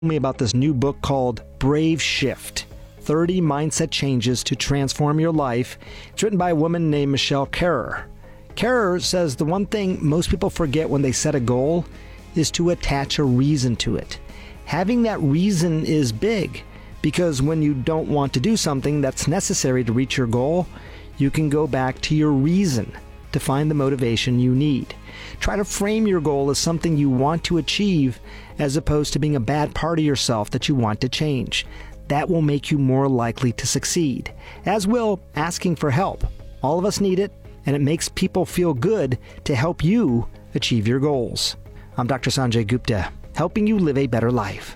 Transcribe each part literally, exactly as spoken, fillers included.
me about this new book called Brave Shift, thirty Mindset Changes to Transform Your Life. It's written by a woman named Michelle Kerrer. Kerrer says the one thing most people forget when they set a goal is to attach a reason to it. Having that reason is big, because when you don't want to do something that's necessary to reach your goal, you can go back to your reason to find the motivation you need. Try to frame your goal as something you want to achieve as opposed to being a bad part of yourself that you want to change. That will make you more likely to succeed, as will asking for help. All of us need it, and it makes people feel good to help you achieve your goals. I'm Doctor Sanjay Gupta, helping you live a better life.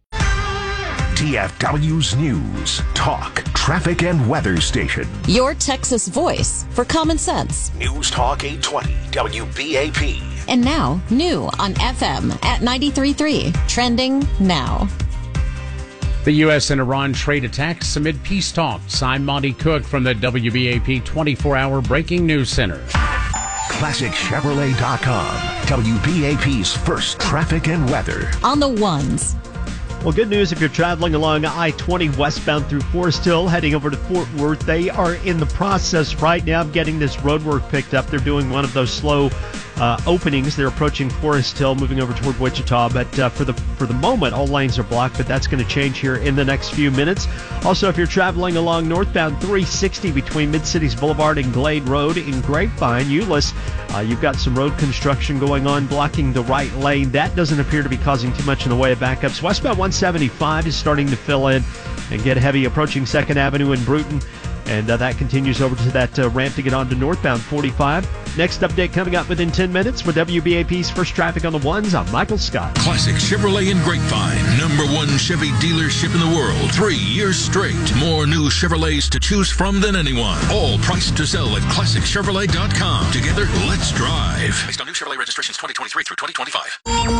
T F W's News, Talk, Traffic and Weather Station. Your Texas voice for common sense. News Talk eight twenty W B A P. And now, new on F M at ninety-three point three. Trending now. The U S and Iran trade attacks amid peace talks. I'm Monty Cook from the W B A P twenty-four hour Breaking News Center. Classic Chevrolet dot com. W B A P's first traffic and weather. On the ones. Well, good news if you're traveling along I twenty westbound through Forest Hill, heading over to Fort Worth. They are in the process right now of getting this road work picked up. They're doing one of those slow uh, openings. They're approaching Forest Hill, moving over toward Wichita. But uh, for the for the moment, all lanes are blocked, but that's going to change here in the next few minutes. Also, if you're traveling along northbound three sixty between Mid-Cities Boulevard and Glade Road in Grapevine, Euless, uh, you've got some road construction going on, blocking the right lane. That doesn't appear to be causing too much in the way of backups. Westbound one seventy-five is starting to fill in and get heavy approaching second Avenue in Bruton. And uh, that continues over to that uh, ramp to get on to northbound forty-five. Next update coming up within ten minutes for W B A P's First Traffic on the Ones. I'm Michael Scott. Classic Chevrolet in Grapevine. Number one Chevy dealership in the world. Three years straight. More new Chevrolets to choose from than anyone. All priced to sell at Classic Chevrolet dot com. Together, let's drive. Based on new Chevrolet registrations twenty twenty-three through twenty twenty-five.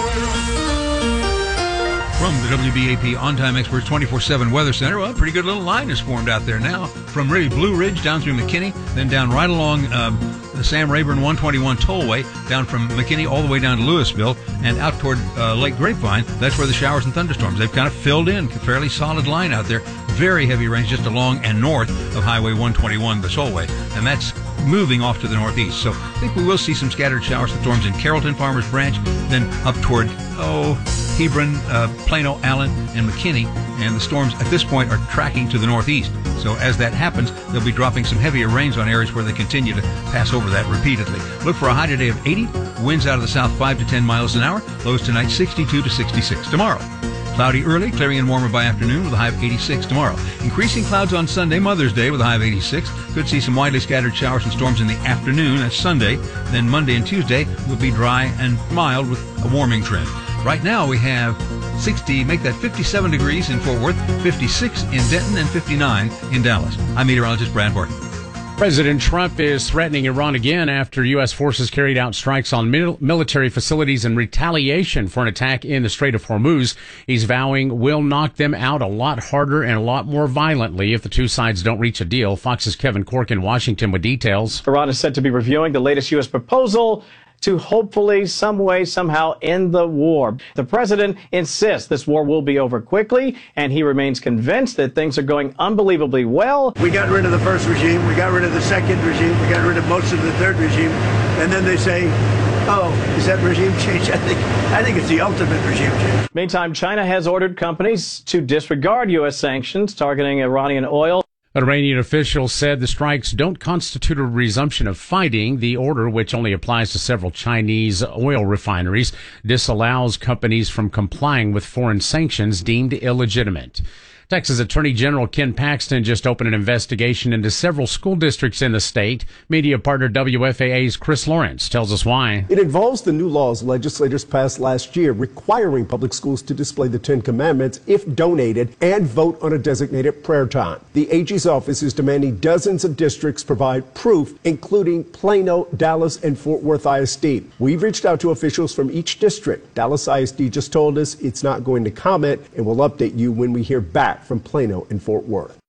From the W B A P On-Time Experts twenty-four seven Weather Center, well, a pretty good little line is formed out there now. From really Blue Ridge down through McKinney, then down right along um, the Sam Rayburn one twenty-one Tollway, down from McKinney all the way down to Louisville, and out toward uh, Lake Grapevine. That's where the showers and thunderstorms, they've kind of filled in. A fairly solid line out there. Very heavy rains just along and north of Highway one twenty-one, the Tollway. And that's moving off to the northeast. So I think we will see some scattered showers and storms in Carrollton, Farmers Branch, then up toward, oh, Hebron, uh, Plano, Allen, and McKinney. And the storms at this point are tracking to the northeast. So as that happens, they'll be dropping some heavier rains on areas where they continue to pass over that repeatedly. Look for a high today of eighty, winds out of the south five to ten miles an hour, lows tonight sixty-two to sixty-six tomorrow. Cloudy early, clearing and warmer by afternoon with a high of eighty-six tomorrow. Increasing clouds on Sunday, Mother's Day, with a high of eighty-six. Could see some widely scattered showers and storms in the afternoon. That's Sunday. Then Monday and Tuesday will be dry and mild with a warming trend. Right now we have sixty, make that fifty-seven degrees in Fort Worth, fifty-six in Denton, and fifty-nine in Dallas. I'm meteorologist Brad Barton. President Trump is threatening Iran again after U S forces carried out strikes on mil- military facilities in retaliation for an attack in the Strait of Hormuz. He's vowing we'll knock them out a lot harder and a lot more violently if the two sides don't reach a deal. Fox's Kevin Cork in Washington with details. Iran is said to be reviewing the latest U S proposal to hopefully some way, somehow end the war. The president insists this war will be over quickly, and he remains convinced that things are going unbelievably well. We got rid of the first regime, we got rid of the second regime, we got rid of most of the third regime, and then they say, oh, is that regime change? I think, I think it's the ultimate regime change. Meantime, China has ordered companies to disregard U S sanctions targeting Iranian oil. Iranian officials said the strikes don't constitute a resumption of fighting. The order, which only applies to several Chinese oil refineries, disallows companies from complying with foreign sanctions deemed illegitimate. Texas Attorney General Ken Paxton just opened an investigation into several school districts in the state. Media partner W F A A's Chris Lawrence tells us why. It involves the new laws legislators passed last year requiring public schools to display the Ten Commandments if donated and vote on a designated prayer time. The A G's office is demanding dozens of districts provide proof, including Plano, Dallas, and Fort Worth I S D. We've reached out to officials from each district. Dallas I S D just told us it's not going to comment, and we'll update you when we hear back from Plano and Fort Worth.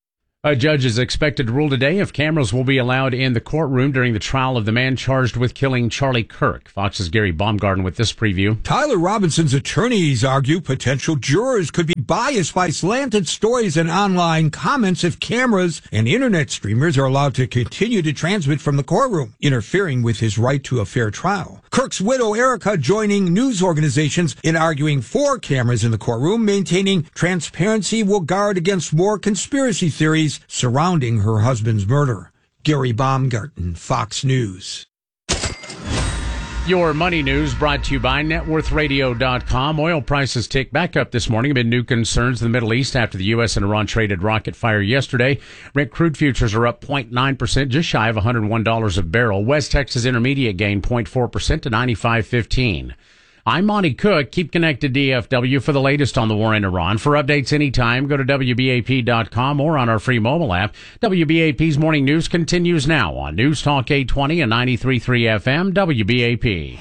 A judge is expected to rule today if cameras will be allowed in the courtroom during the trial of the man charged with killing Charlie Kirk. Fox's Gary Baumgarten with this preview. Tyler Robinson's attorneys argue potential jurors could be biased by slanted stories and online comments if cameras and internet streamers are allowed to continue to transmit from the courtroom, interfering with his right to a fair trial. Kirk's widow, Erica, joining news organizations in arguing for cameras in the courtroom, maintaining transparency will guard against more conspiracy theories surrounding her husband's murder. Gary Baumgarten, Fox News. Your money news brought to you by net worth radio dot com. Oil prices tick back up this morning amid new concerns in the Middle East after the U S and Iran traded rocket fire yesterday. Brent crude futures are up zero point nine percent, just shy of one hundred one dollars a barrel. West Texas Intermediate gained zero point four percent to ninety-five fifteen. I'm Monty Cook. Keep connected D F W for the latest on the war in Iran. For updates anytime, go to W B A P dot com or on our free mobile app. W B A P's Morning News continues now on News Talk eight twenty and ninety-three point three F M, W B A P.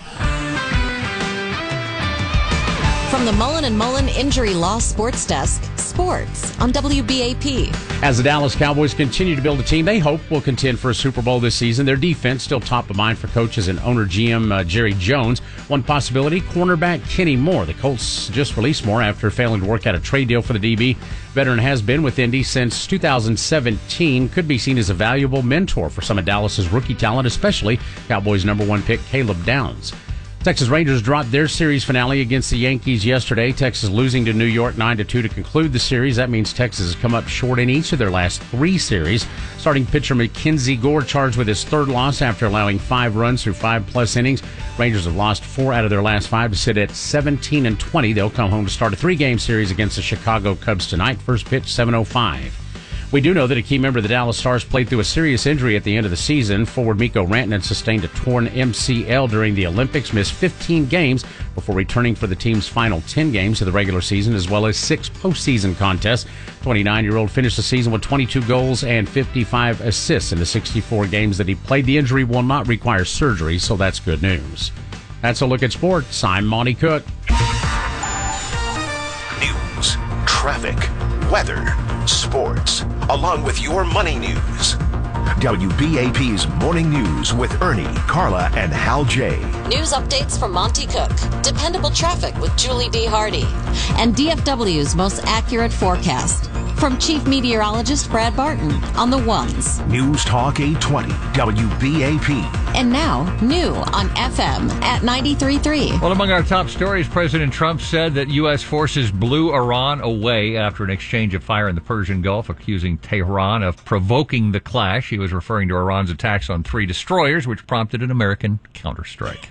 From the Mullen and Mullen Injury Law Sports Desk, sports on W B A P. As the Dallas Cowboys continue to build a team they hope will contend for a Super Bowl this season, their defense still top of mind for coaches and owner G M uh, Jerry Jones. One possibility, cornerback Kenny Moore. The Colts just released Moore after failing to work out a trade deal for the D B. Veteran has been with Indy since two thousand seventeen. Could be seen as a valuable mentor for some of Dallas's rookie talent, especially Cowboys' number one pick Caleb Downs. Texas Rangers dropped their series finale against the Yankees yesterday. Texas losing to New York nine to two to conclude the series. That means Texas has come up short in each of their last three series. Starting pitcher Mackenzie Gore charged with his third loss after allowing five runs through five-plus innings. Rangers have lost four out of their last five to sit at seventeen and twenty. They'll come home to start a three-game series against the Chicago Cubs tonight. First pitch, seven oh five. We do know that a key member of the Dallas Stars played through a serious injury at the end of the season. Forward Mikko Rantanen sustained a torn M C L during the Olympics, missed fifteen games before returning for the team's final ten games of the regular season, as well as six postseason contests. twenty-nine-year-old finished the season with twenty-two goals and fifty-five assists in the sixty-four games that he played. The injury will not require surgery, so that's good news. That's a look at sports. I'm Monty Cook. News, traffic, weather, sports, along with your money news. W B A P's Morning News with Ernie, Carla, and Hal J. News updates from Monty Cook. Dependable traffic with Julie B. Hardy. And D F W's most accurate forecast. From Chief Meteorologist Brad Barton on the ones. News Talk eight twenty, W B A P. And now, new on F M at ninety-three point three. Well, among our top stories, President Trump said that U S forces blew Iran away after an exchange of fire in the Persian Gulf, accusing Tehran of provoking the clash. He was referring to Iran's attacks on three destroyers, which prompted an American counterstrike.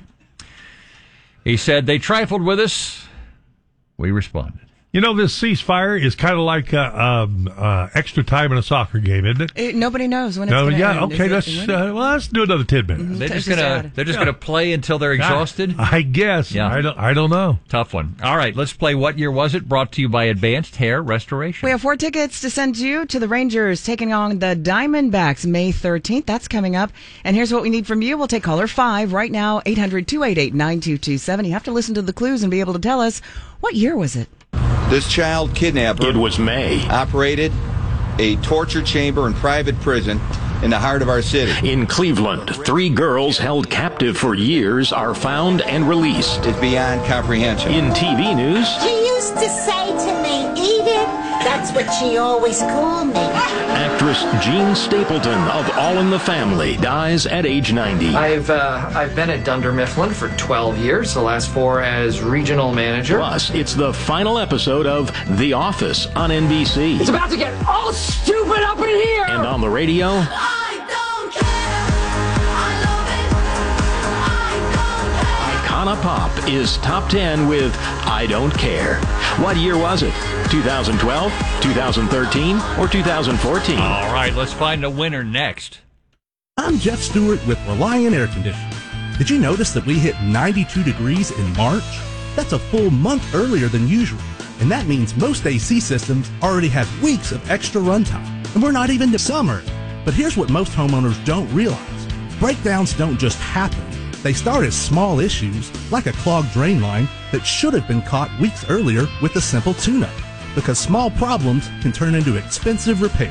He said, they trifled with us. We responded. You know, this ceasefire is kind of like uh, um, uh, extra time in a soccer game, isn't it? it nobody knows when it's no, going to yeah, end. Okay, let's uh, well, let's do another tidbit. Mm-hmm. They're just gonna they're just yeah. gonna play until they're exhausted. I, I guess. Yeah. I don't. I don't know. Tough one. All right, let's play. What year was it? Brought to you by Advanced Hair Restoration. We have four tickets to send you to the Rangers taking on the Diamondbacks May thirteenth. That's coming up. And here's what we need from you. We'll take caller five right now. eight hundred two eight eight nine two two seven. You have to listen to the clues and be able to tell us what year was it. This child kidnapper, it was May, operated a torture chamber and private prison in the heart of our city. In Cleveland, three girls held captive for years are found and released. It's beyond comprehension. In T V news, she used to say to me, Edith, that's what she always called me. Actress Jean Stapleton of All in the Family dies at age ninety. I've uh, I've been at Dunder Mifflin for twelve years, the last four as regional manager. Plus, it's the final episode of The Office on N B C. It's about to get all stupid up in here! And on the radio, I don't care. I love it. I don't care. Icona Pop is top ten with I Don't Care. What year was it? twenty twelve, twenty thirteen, or two thousand fourteen? All right, let's find a winner next. I'm Jeff Stewart with Reliant Air Conditioning. Did you notice that we hit ninety-two degrees in March? That's a full month earlier than usual. And that means most A C systems already have weeks of extra runtime. And we're not even to summer. But here's what most homeowners don't realize. Breakdowns don't just happen. They start as small issues, like a clogged drain line that should have been caught weeks earlier with a simple tune-up. Because small problems can turn into expensive repairs.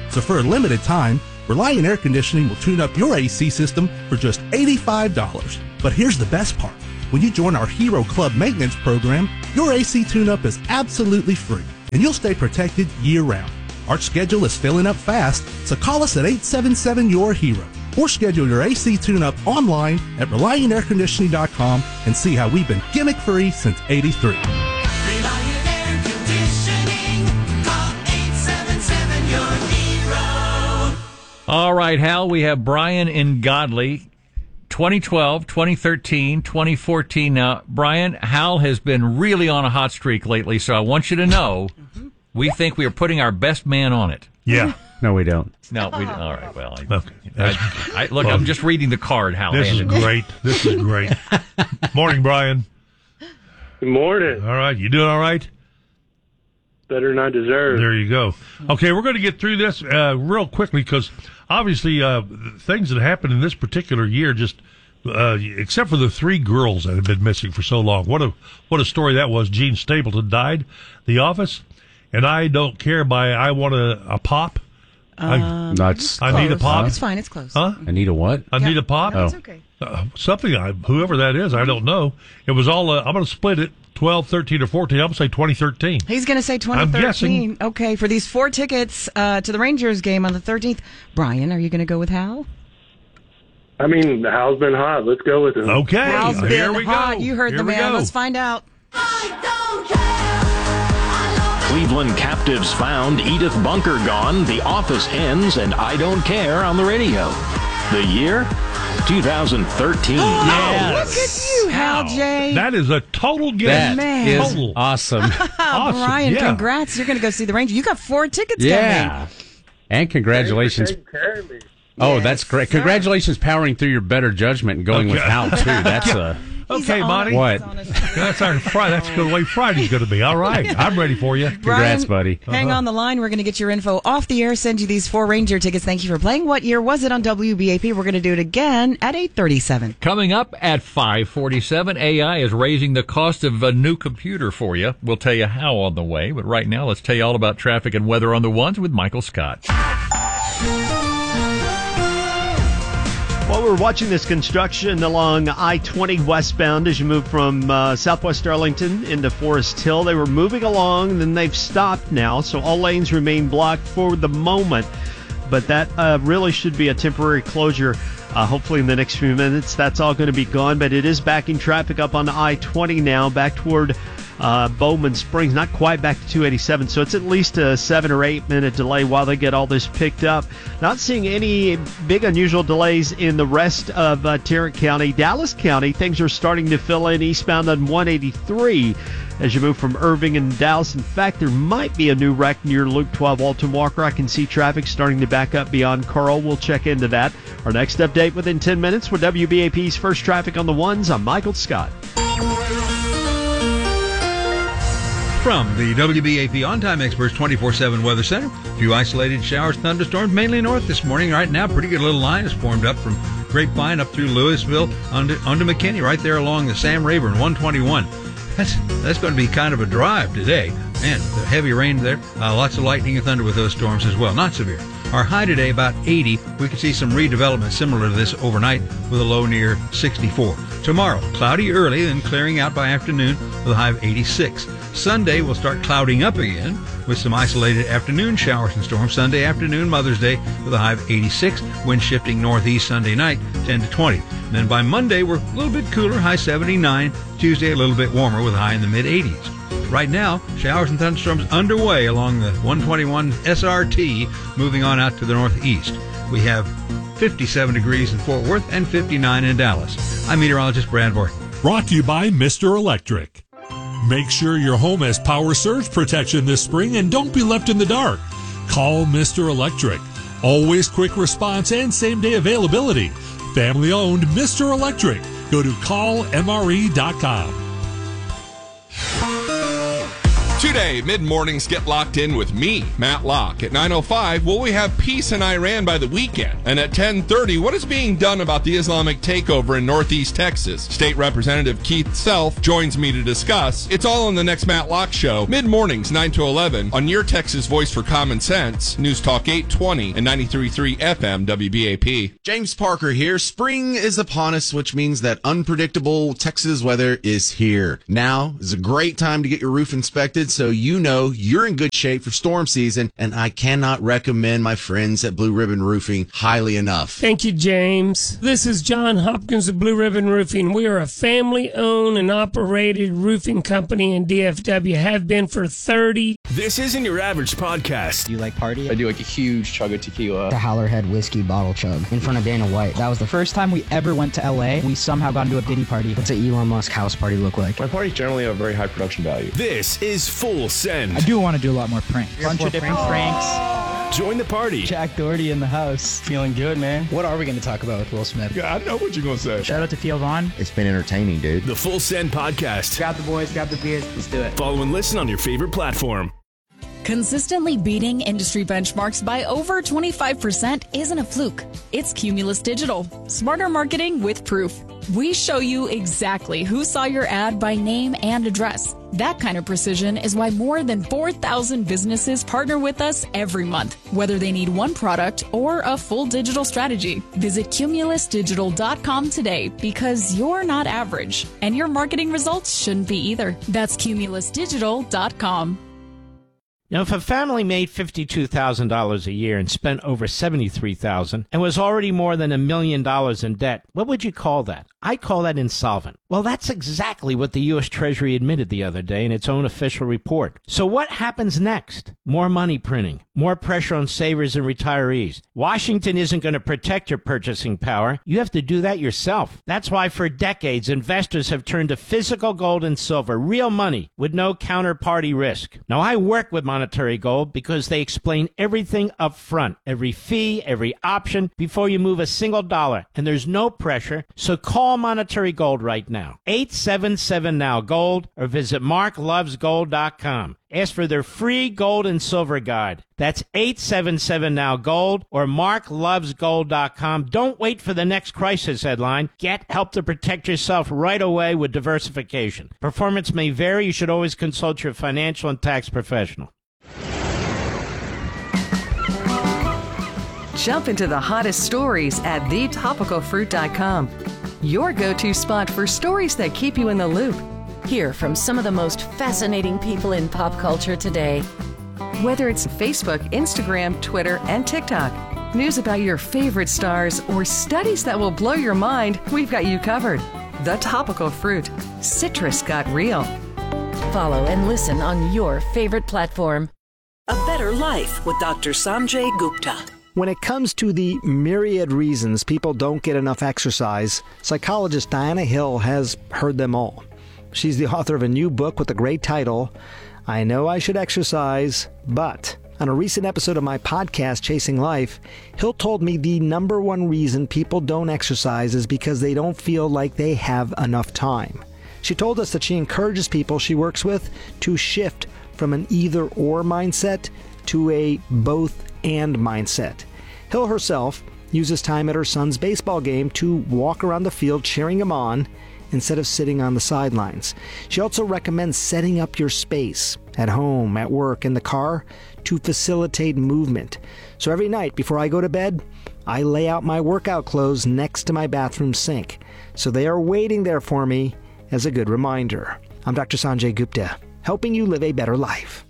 So for a limited time, Reliant Air Conditioning will tune up your A C system for just eighty-five dollars. But here's the best part. When you join our Hero Club maintenance program, your A C tune-up is absolutely free, and you'll stay protected year-round. Our schedule is filling up fast, so call us at eight seven seven, Y O U R HERO, or schedule your A C tune-up online at reliant air conditioning dot com and see how we've been gimmick-free since eighty-three. Reliant Air Conditioning. Call eight seven seven, Y O U R HERO. All right, Hal, we have Brian in Godley. twenty twelve, twenty thirteen, twenty fourteen. Now, Brian, Hal has been really on a hot streak lately, so I want you to know we think we are putting our best man on it. Yeah. No, we don't. No, we don't. All right, well, I, Okay. I, I, look, Well, I'm just reading the card Hal This is handed me. great. This is great. Morning, Brian. Good morning. All right. You doing all right? Better than I deserve. There you go. Okay, we're going to get through this uh, real quickly because obviously uh, things that happened in this particular year just uh, except for the three girls that have been missing for so long. What a what a story that was. Gene Stapleton died. The Office. And I Don't Care by I Want a, a Pop. Um, That's I Need a Pop. It's fine. It's close. Huh? I need a what? I Need a Pop? No, it's okay. Uh, something, I, whoever that is, I don't know. It was all, uh, I'm going to split it, twelve, thirteen, or fourteen. I'm going to say twenty thirteen. He's going to say twenty thirteen. I'm guessing. Okay, for these four tickets uh, to the Rangers game on the thirteenth. Brian, are you going to go with Hal? I mean, Hal's been hot. Let's go with him. Okay, Hal's here been we hot. go. You heard Here the we man. go. Let's find out. Cleveland captives found, Edith Bunker gone, The Office ends, and I Don't Care on the radio. The year? two thousand thirteen. Oh, Yes. look at you, Hal J. That is a total guess. That Man. is Total. awesome. Awesome, Brian, yeah. congrats. You're going to go see the Rangers. You got four tickets Yeah. And congratulations. Thanks for taking care of me. Oh, Yes, that's great. sir. Congratulations powering through your better judgment and going with Okay. Hal, too. That's a... Okay, Monty. What? That's our Friday. That's the way Friday's going to be. All right. I'm ready for you. Congrats, buddy. Hang Uh-huh. on the line. We're going to get your info off the air, send you these four Ranger tickets. Thank you for playing. What year was it on W B A P? We're going to do it again at eight thirty-seven. Coming up at five forty-seven, A I is raising the cost of a new computer for you. We'll tell you how on the way, but right now let's tell you all about traffic and weather on the ones with Michael Scott. Well, we're watching this construction along I twenty westbound as you move from uh, southwest Arlington into Forest Hill. They were moving along, then they've stopped now, so all lanes remain blocked for the moment. But that uh, really should be a temporary closure. Uh, hopefully in the next few minutes, that's all going to be gone. But it is backing traffic up on I twenty now, back toward uh, Bowman Springs, not quite back to two eighty-seven. So it's at least a seven or eight minute delay while they get all this picked up. Not seeing any big unusual delays in the rest of uh, Tarrant County. Dallas County, things are starting to fill in eastbound on one eighty-three as you move from Irving and Dallas. In fact, there might be a new wreck near Loop twelve Alton Walker. I can see traffic starting to back up beyond Carl. We'll check into that. Our next update within ten minutes with W B A P's First Traffic on the Ones. I'm Michael Scott. From the W B A P On-Time Experts twenty-four seven Weather Center, a few isolated showers, thunderstorms, mainly north this morning. Right now, pretty good little line is formed up from Grapevine up through Louisville onto, onto McKinney, right there along the Sam Rayburn one twenty-one. That's that's going to be kind of a drive today. And the heavy rain there, uh, lots of lightning and thunder with those storms as well. Not severe. Our high today about eighty. We could see some redevelopment similar to this overnight with a low near sixty-four. Tomorrow, cloudy early, then clearing out by afternoon with a high of eighty-six. Sunday, we'll start clouding up again with some isolated afternoon showers and storms. Sunday afternoon, Mother's Day, with a high of eighty-six. Wind shifting northeast Sunday night, ten to twenty. And then by Monday, we're a little bit cooler, high seventy-nine. Tuesday, a little bit warmer with a high in the mid-eighties. Right now, showers and thunderstorms underway along the one twenty-one S R T, moving on out to the northeast. We have fifty-seven degrees in Fort Worth and fifty-nine in Dallas. I'm meteorologist Brad Barton. Brought to you by Mister Electric. Make sure your home has power surge protection this spring and don't be left in the dark. Call Mister Electric. Always quick response and same-day availability. Family-owned Mister Electric. Go to call M R E dot com. Today, mid-mornings get locked in with me, Matt Locke. At nine oh five, will we have peace in Iran by the weekend? And at ten thirty, what is being done about the Islamic takeover in Northeast Texas? State Representative Keith Self joins me to discuss. It's all on the next Matt Locke Show, mid-mornings, nine to eleven, on your Texas voice for common sense, News Talk eight twenty and ninety-three point three F M W B A P. James Parker here. Spring is upon us, which means that unpredictable Texas weather is here. Now is a great time to get your roof inspected, so you know you're in good shape for storm season, and I cannot recommend my friends at Blue Ribbon Roofing highly enough. Thank you, James. This is John Hopkins of Blue Ribbon Roofing. We are a family-owned and operated roofing company in D F W, have been for thirty. This isn't your average podcast. Do you like party? I do like a huge chug of tequila. The Howlerhead whiskey bottle chug in front of Dana White. That was the first time we ever went to L A. We somehow got into a Diddy party. What's an Elon Musk house party look like? My parties generally have very high production value. This is Full Send. I do want to do a lot more pranks. A bunch of different pranks. Join the party. Jack Doherty in the house. Feeling good, man. What are we going to talk about with Will Smith? Yeah, I know what you're going to say. Shout out to Theo Vaughn. It's been entertaining, dude. The Full Send podcast. Grab the boys, grab the beers. Let's do it. Follow and listen on your favorite platform. Consistently beating industry benchmarks by over twenty-five percent isn't a fluke. It's Cumulus Digital. Smarter marketing with proof. We show you exactly who saw your ad by name and address. That kind of precision is why more than four thousand businesses partner with us every month, whether they need one product or a full digital strategy. Visit cumulus digital dot com today, because you're not average, and your marketing results shouldn't be either. That's cumulus digital dot com. Now, if a family made fifty-two thousand dollars a year and spent over seventy-three thousand dollars and was already more than a million dollars in debt, what would you call that? I call that insolvent. Well, that's exactly what the U S Treasury admitted the other day in its own official report. So what happens next? More money printing, more pressure on savers and retirees. Washington isn't going to protect your purchasing power. You have to do that yourself. That's why for decades, investors have turned to physical gold and silver, real money with no counterparty risk. Now, I work with Monetary Gold because they explain everything up front, every fee, every option, before you move a single dollar. And there's no pressure, so call Monetary Gold right now. eight seven seven now gold or visit mark loves gold dot com. Ask for their free gold and silver guide. That's eight seven seven now gold or mark loves gold dot com. Don't wait for the next crisis headline. Get help to protect yourself right away with diversification. Performance may vary. You should always consult your financial and tax professional. Jump into the hottest stories at the topical fruit dot com. Your go-to spot for stories that keep you in the loop. Hear from some of the most fascinating people in pop culture today. Whether it's Facebook, Instagram, Twitter, and TikTok, news about your favorite stars, or studies that will blow your mind, we've got you covered. The Topical Fruit. Citrus got real. Follow and listen on your favorite platform. A Better Life with Doctor Sanjay Gupta. When it comes to the myriad reasons people don't get enough exercise, psychologist Diana Hill has heard them all. She's the author of a new book with the great title, I Know I Should Exercise, But. On a recent episode of my podcast, Chasing Life, Hill told me the number one reason people don't exercise is because they don't feel like they have enough time. She told us that she encourages people she works with to shift from an either-or mindset to a both-and mindset. Hill herself uses time at her son's baseball game to walk around the field cheering him on instead of sitting on the sidelines. She also recommends setting up your space at home, at work, in the car to facilitate movement. So every night before I go to bed, I lay out my workout clothes next to my bathroom sink, so they are waiting there for me as a good reminder. I'm Doctor Sanjay Gupta, helping you live a better life.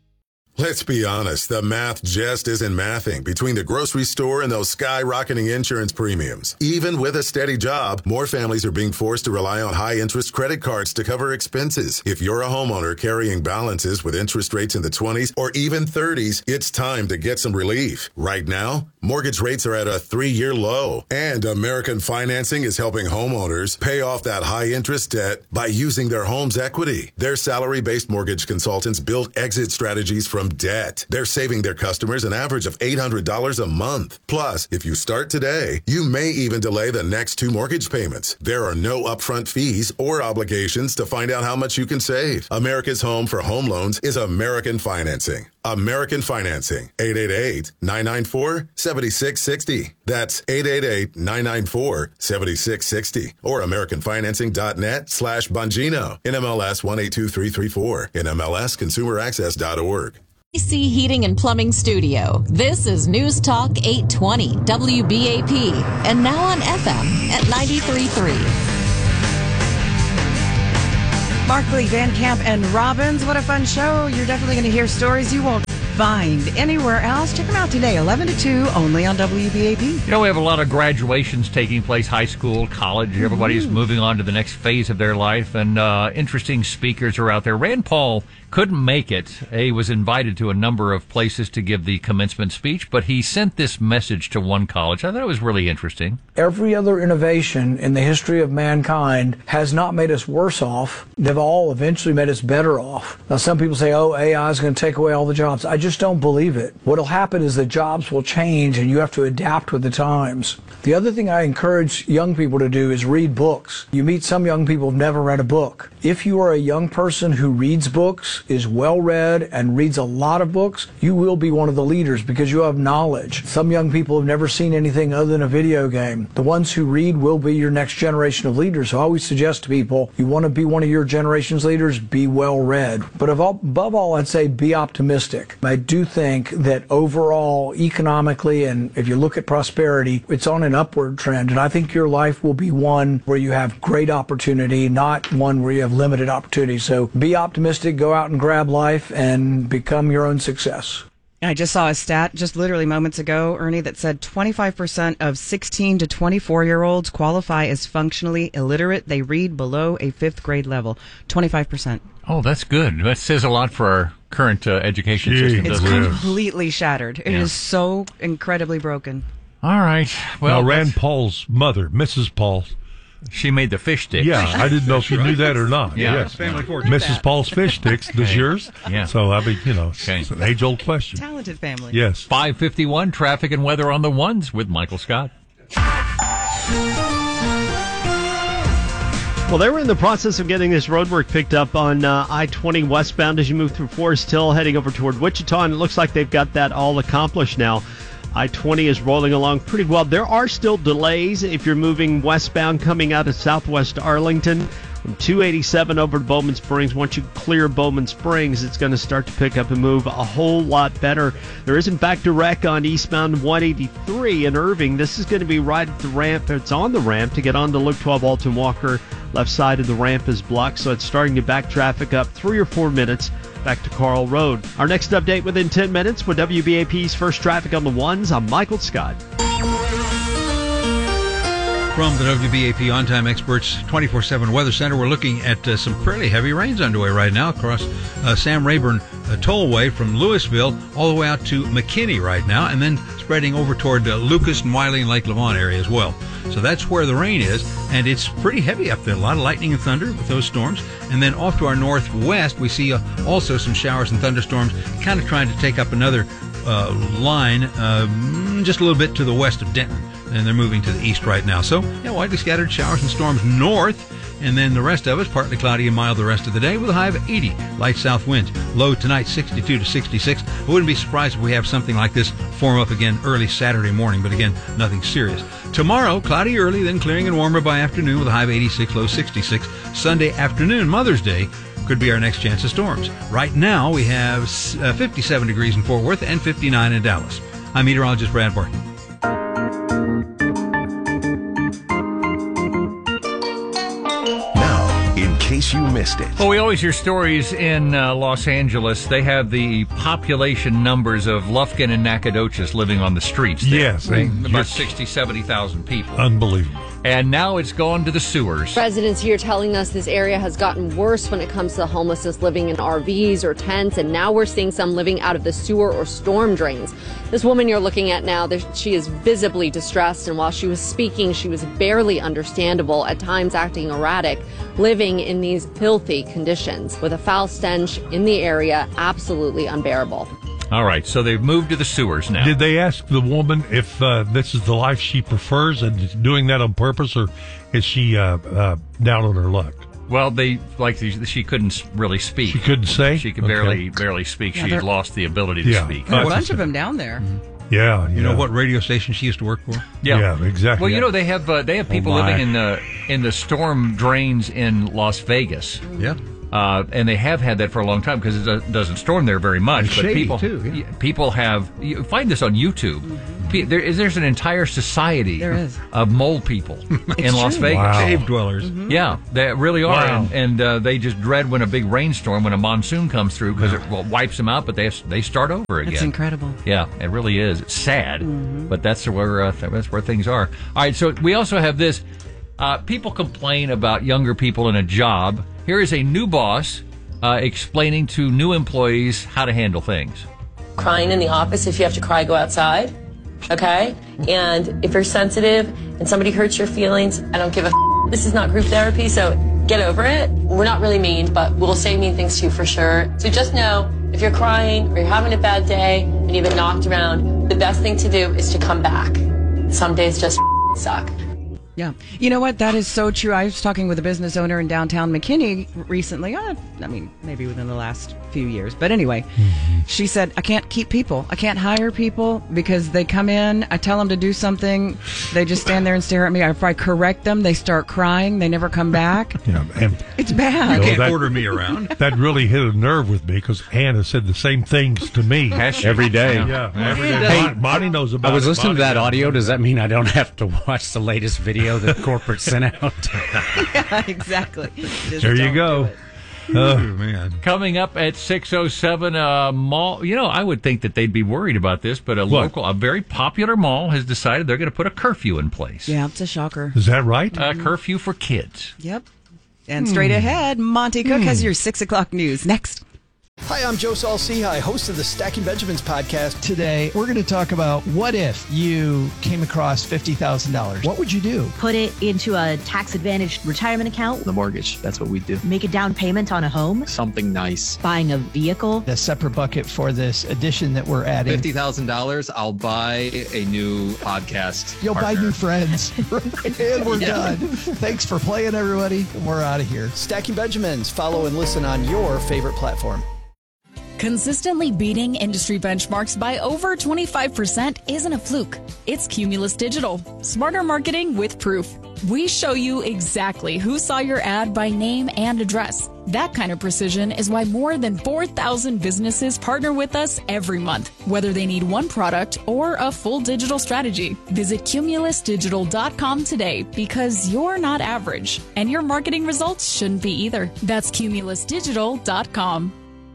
Let's be honest, the math just isn't mathing between the grocery store and those skyrocketing insurance premiums. Even with a steady job, more families are being forced to rely on high-interest credit cards to cover expenses. If you're a homeowner carrying balances with interest rates in the twenties or even thirties, it's time to get some relief. Right now, mortgage rates are at a three-year low, and American Financing is helping homeowners pay off that high-interest debt by using their home's equity. Their salary-based mortgage consultants build exit strategies from debt. They're saving their customers an average of eight hundred dollars a month. Plus, if you start today, you may even delay the next two mortgage payments. There are no upfront fees or obligations to find out how much you can save. America's home for home loans is American Financing. American Financing. eight eight eight, nine nine four, seven six six zero. That's eight eight eight, nine nine four, seven six six zero. Or americanfinancing.net slash Bongino. N M L S one eight two three three four. N M L S consumer access dot org. A C Heating and Plumbing Studio. This is News Talk eight twenty W B A P. And now on F M at ninety-three point three. Markley, Van Camp, and Robbins. What a fun show. You're definitely going to hear stories you won't find anywhere else. Check them out today, eleven to two, only on W B A P. You know, we have a lot of graduations taking place, high school, college. Everybody's Mm-hmm. moving on to the next phase of their life, and uh, interesting speakers are out there. Rand Paul couldn't make it. He was invited to a number of places to give the commencement speech, but he sent this message to one college. I thought it was really interesting. Every other innovation in the history of mankind has not made us worse off. They've all eventually made us better off. Now, some people say, oh, A I is going to take away all the jobs. I just don't believe it. What will happen is the jobs will change and you have to adapt with the times. The other thing I encourage young people to do is read books. You meet some young people who've never read a book. If you are a young person who reads books, is well read, and reads a lot of books, you will be one of the leaders because you have knowledge. Some young people have never seen anything other than a video game. The ones who read will be your next generation of leaders. So I always suggest to people, you want to be one of your generation's leaders, be well read. But above all, I'd say be optimistic. I do think that overall, economically, and if you look at prosperity, it's on an upward trend. And I think your life will be one where you have great opportunity, not one where you have limited opportunity. So be optimistic, go out and grab life, and become your own success. I just saw a stat just literally moments ago, Ernie, that said twenty-five percent of sixteen to twenty-four-year-olds qualify as functionally illiterate. They read below a fifth grade level. twenty-five percent. Oh, that's good. That says a lot for our current uh, education Gee, system, It's doesn't it? completely shattered. It Yeah. is so incredibly broken. All right. Well, now, Rand Paul's mother, Missus Paul, she made the fish sticks. Yeah, I didn't know if you knew that or not. Yeah. Yes. Family fortune. Missus Paul's fish sticks. Does Okay. yours? Yeah. So, I mean, you know, Okay. it's an age-old question. Talented family. Yes. five fifty-one, traffic and weather on the ones with Michael Scott. Well, they were in the process of getting this road work picked up on uh, I twenty westbound as you move through Forest Hill, heading over toward Wichita, and it looks like they've got that all accomplished now. I twenty is rolling along pretty well. There are still delays if you're moving westbound coming out of southwest Arlington. From two eighty-seven over to Bowman Springs, once you clear Bowman Springs, it's going to start to pick up and move a whole lot better. There is, in fact, a wreck on eastbound one eighty-three in Irving. This is going to be right at the ramp. It's on the ramp to get onto Loop twelve Alton Walker. Left side of the ramp is blocked, so it's starting to back traffic up three or four minutes back to Carl Road. Our next update within ten minutes with W B A P's First Traffic on the Ones. I'm Michael Scott. From the W B A P On Time Experts twenty-four seven Weather Center, we're looking at uh, some fairly heavy rains underway right now across uh, Sam Rayburn uh, Tollway from Louisville all the way out to McKinney right now, and then spreading over toward uh, Lucas and Wiley and Lake Lavon area as well. So that's where the rain is, and it's pretty heavy up there. A lot of lightning and thunder with those storms. And then off to our northwest, we see uh, also some showers and thunderstorms kind of trying to take up another uh, line uh, just a little bit to the west of Denton. And they're moving to the east right now. So, yeah, widely scattered showers and storms north, and then the rest of us partly cloudy and mild the rest of the day with a high of eighty. Light south winds. Low tonight sixty-two to sixty-six. I wouldn't be surprised if we have something like this form up again early Saturday morning, but again, nothing serious. Tomorrow, cloudy early, then clearing and warmer by afternoon with a high of eighty-six, low sixty-six. Sunday afternoon, Mother's Day, could be our next chance of storms. Right now, we have uh, fifty-seven degrees in Fort Worth and fifty-nine in Dallas. I'm meteorologist Brad Barton. In case you missed it. Well, we always hear stories in uh, Los Angeles. They have the population numbers of Lufkin and Nacogdoches living on the streets there. Yes. Right? And About yes. sixty, seventy thousand people. Unbelievable. and now it's gone to the sewers. Residents here telling us this area has gotten worse when it comes to homelessness, living in R Vs or tents, and now we're seeing some living out of the sewer or storm drains. This woman you're looking at now, she is visibly distressed, and while she was speaking, she was barely understandable, at times acting erratic, living in these filthy conditions with a foul stench in the area, absolutely unbearable. All right, so they've moved to the sewers now. Did they ask the woman if uh, this is the life she prefers and is doing that on purpose, or is she uh, uh, down on her luck? Well, they like she couldn't really speak. She couldn't say? She could Okay. barely barely speak. Yeah, she they're- had lost the ability to Yeah. speak. There are a bunch of them down there. Yeah, You know what radio station she used to work for? Yeah, Yeah, exactly. Well, you know they have uh, they have people Oh, my. living in the in the storm drains in Las Vegas. Yeah. Uh, and they have had that for a long time because it do- doesn't storm there very much. And but shady, people, too, yeah. y- people have. You find this on YouTube. Pe- there is there's an entire society There is. of mole people in Las true. Vegas. Wow. Cave dwellers. Yeah, they really are, Wow. and, and uh, they just dread when a big rainstorm, when a monsoon comes through, because it well, wipes them out. But they they start over again. It's incredible. Yeah, it really is. It's sad, but that's where uh, that's where things are. All right, so we also have this. Uh, people complain about younger people in a job. Here is a new boss uh, explaining to new employees how to handle things. Crying in the office, if you have to cry, go outside. Okay? And if you're sensitive and somebody hurts your feelings, I don't give a f- This is not group therapy, so get over it. We're not really mean, but we'll say mean things to you for sure. So just know, if you're crying or you're having a bad day and you've been knocked around, the best thing to do is to come back. Some days just f- suck. Yeah. You know what? That is so true. I was talking with a business owner in downtown McKinney recently. Uh, I mean, maybe within the last few years. But anyway, mm-hmm. she said, I can't keep people. I can't hire people because they come in, I tell them to do something, they just stand there and stare at me. If I correct them, they start crying. They never come back. Yeah, and It's bad. You No, can't that- order me around. that really hit a nerve with me because Anna said the same things to me Every day. Yeah, every day. Hey, Bonnie, Bonnie knows about I was it. listening to Bonnie that knows. audio. Does that mean I don't have to watch the latest video that corporate sent out? Yeah, exactly. Just There you don't go. do it. Uh, Man. Coming up at six oh seven, uh, mall. You know, I would think that they'd be worried about this, but a What? local, a very popular mall has decided they're going to put a curfew in place. Yeah, it's a shocker. is that right? A curfew for kids. Yep. And straight ahead, Monty Cook has your six o'clock news next. Hi, I'm Joe Saul-Sehy, host of the Stacking Benjamins podcast. Today, we're going to talk about what if you came across fifty thousand dollars? What would you do? Put it into a tax-advantaged retirement account. The mortgage, that's what we do. Make a down payment on a home. Something nice. Buying a vehicle. A separate bucket for this addition that we're adding. fifty thousand dollars, I'll buy a new podcast. You'll partner. buy new friends. And we're Yeah. done. Thanks for playing, everybody. We're out of here. Stacking Benjamins. Follow and listen on your favorite platform. Consistently beating industry benchmarks by over twenty-five percent isn't a fluke. It's Cumulus Digital. Smarter marketing with proof. We show you exactly who saw your ad by name and address. That kind of precision is why more than four thousand businesses partner with us every month, whether they need one product or a full digital strategy. Visit cumulus digital dot com today because you're not average, and your marketing results shouldn't be either. That's cumulus digital dot com.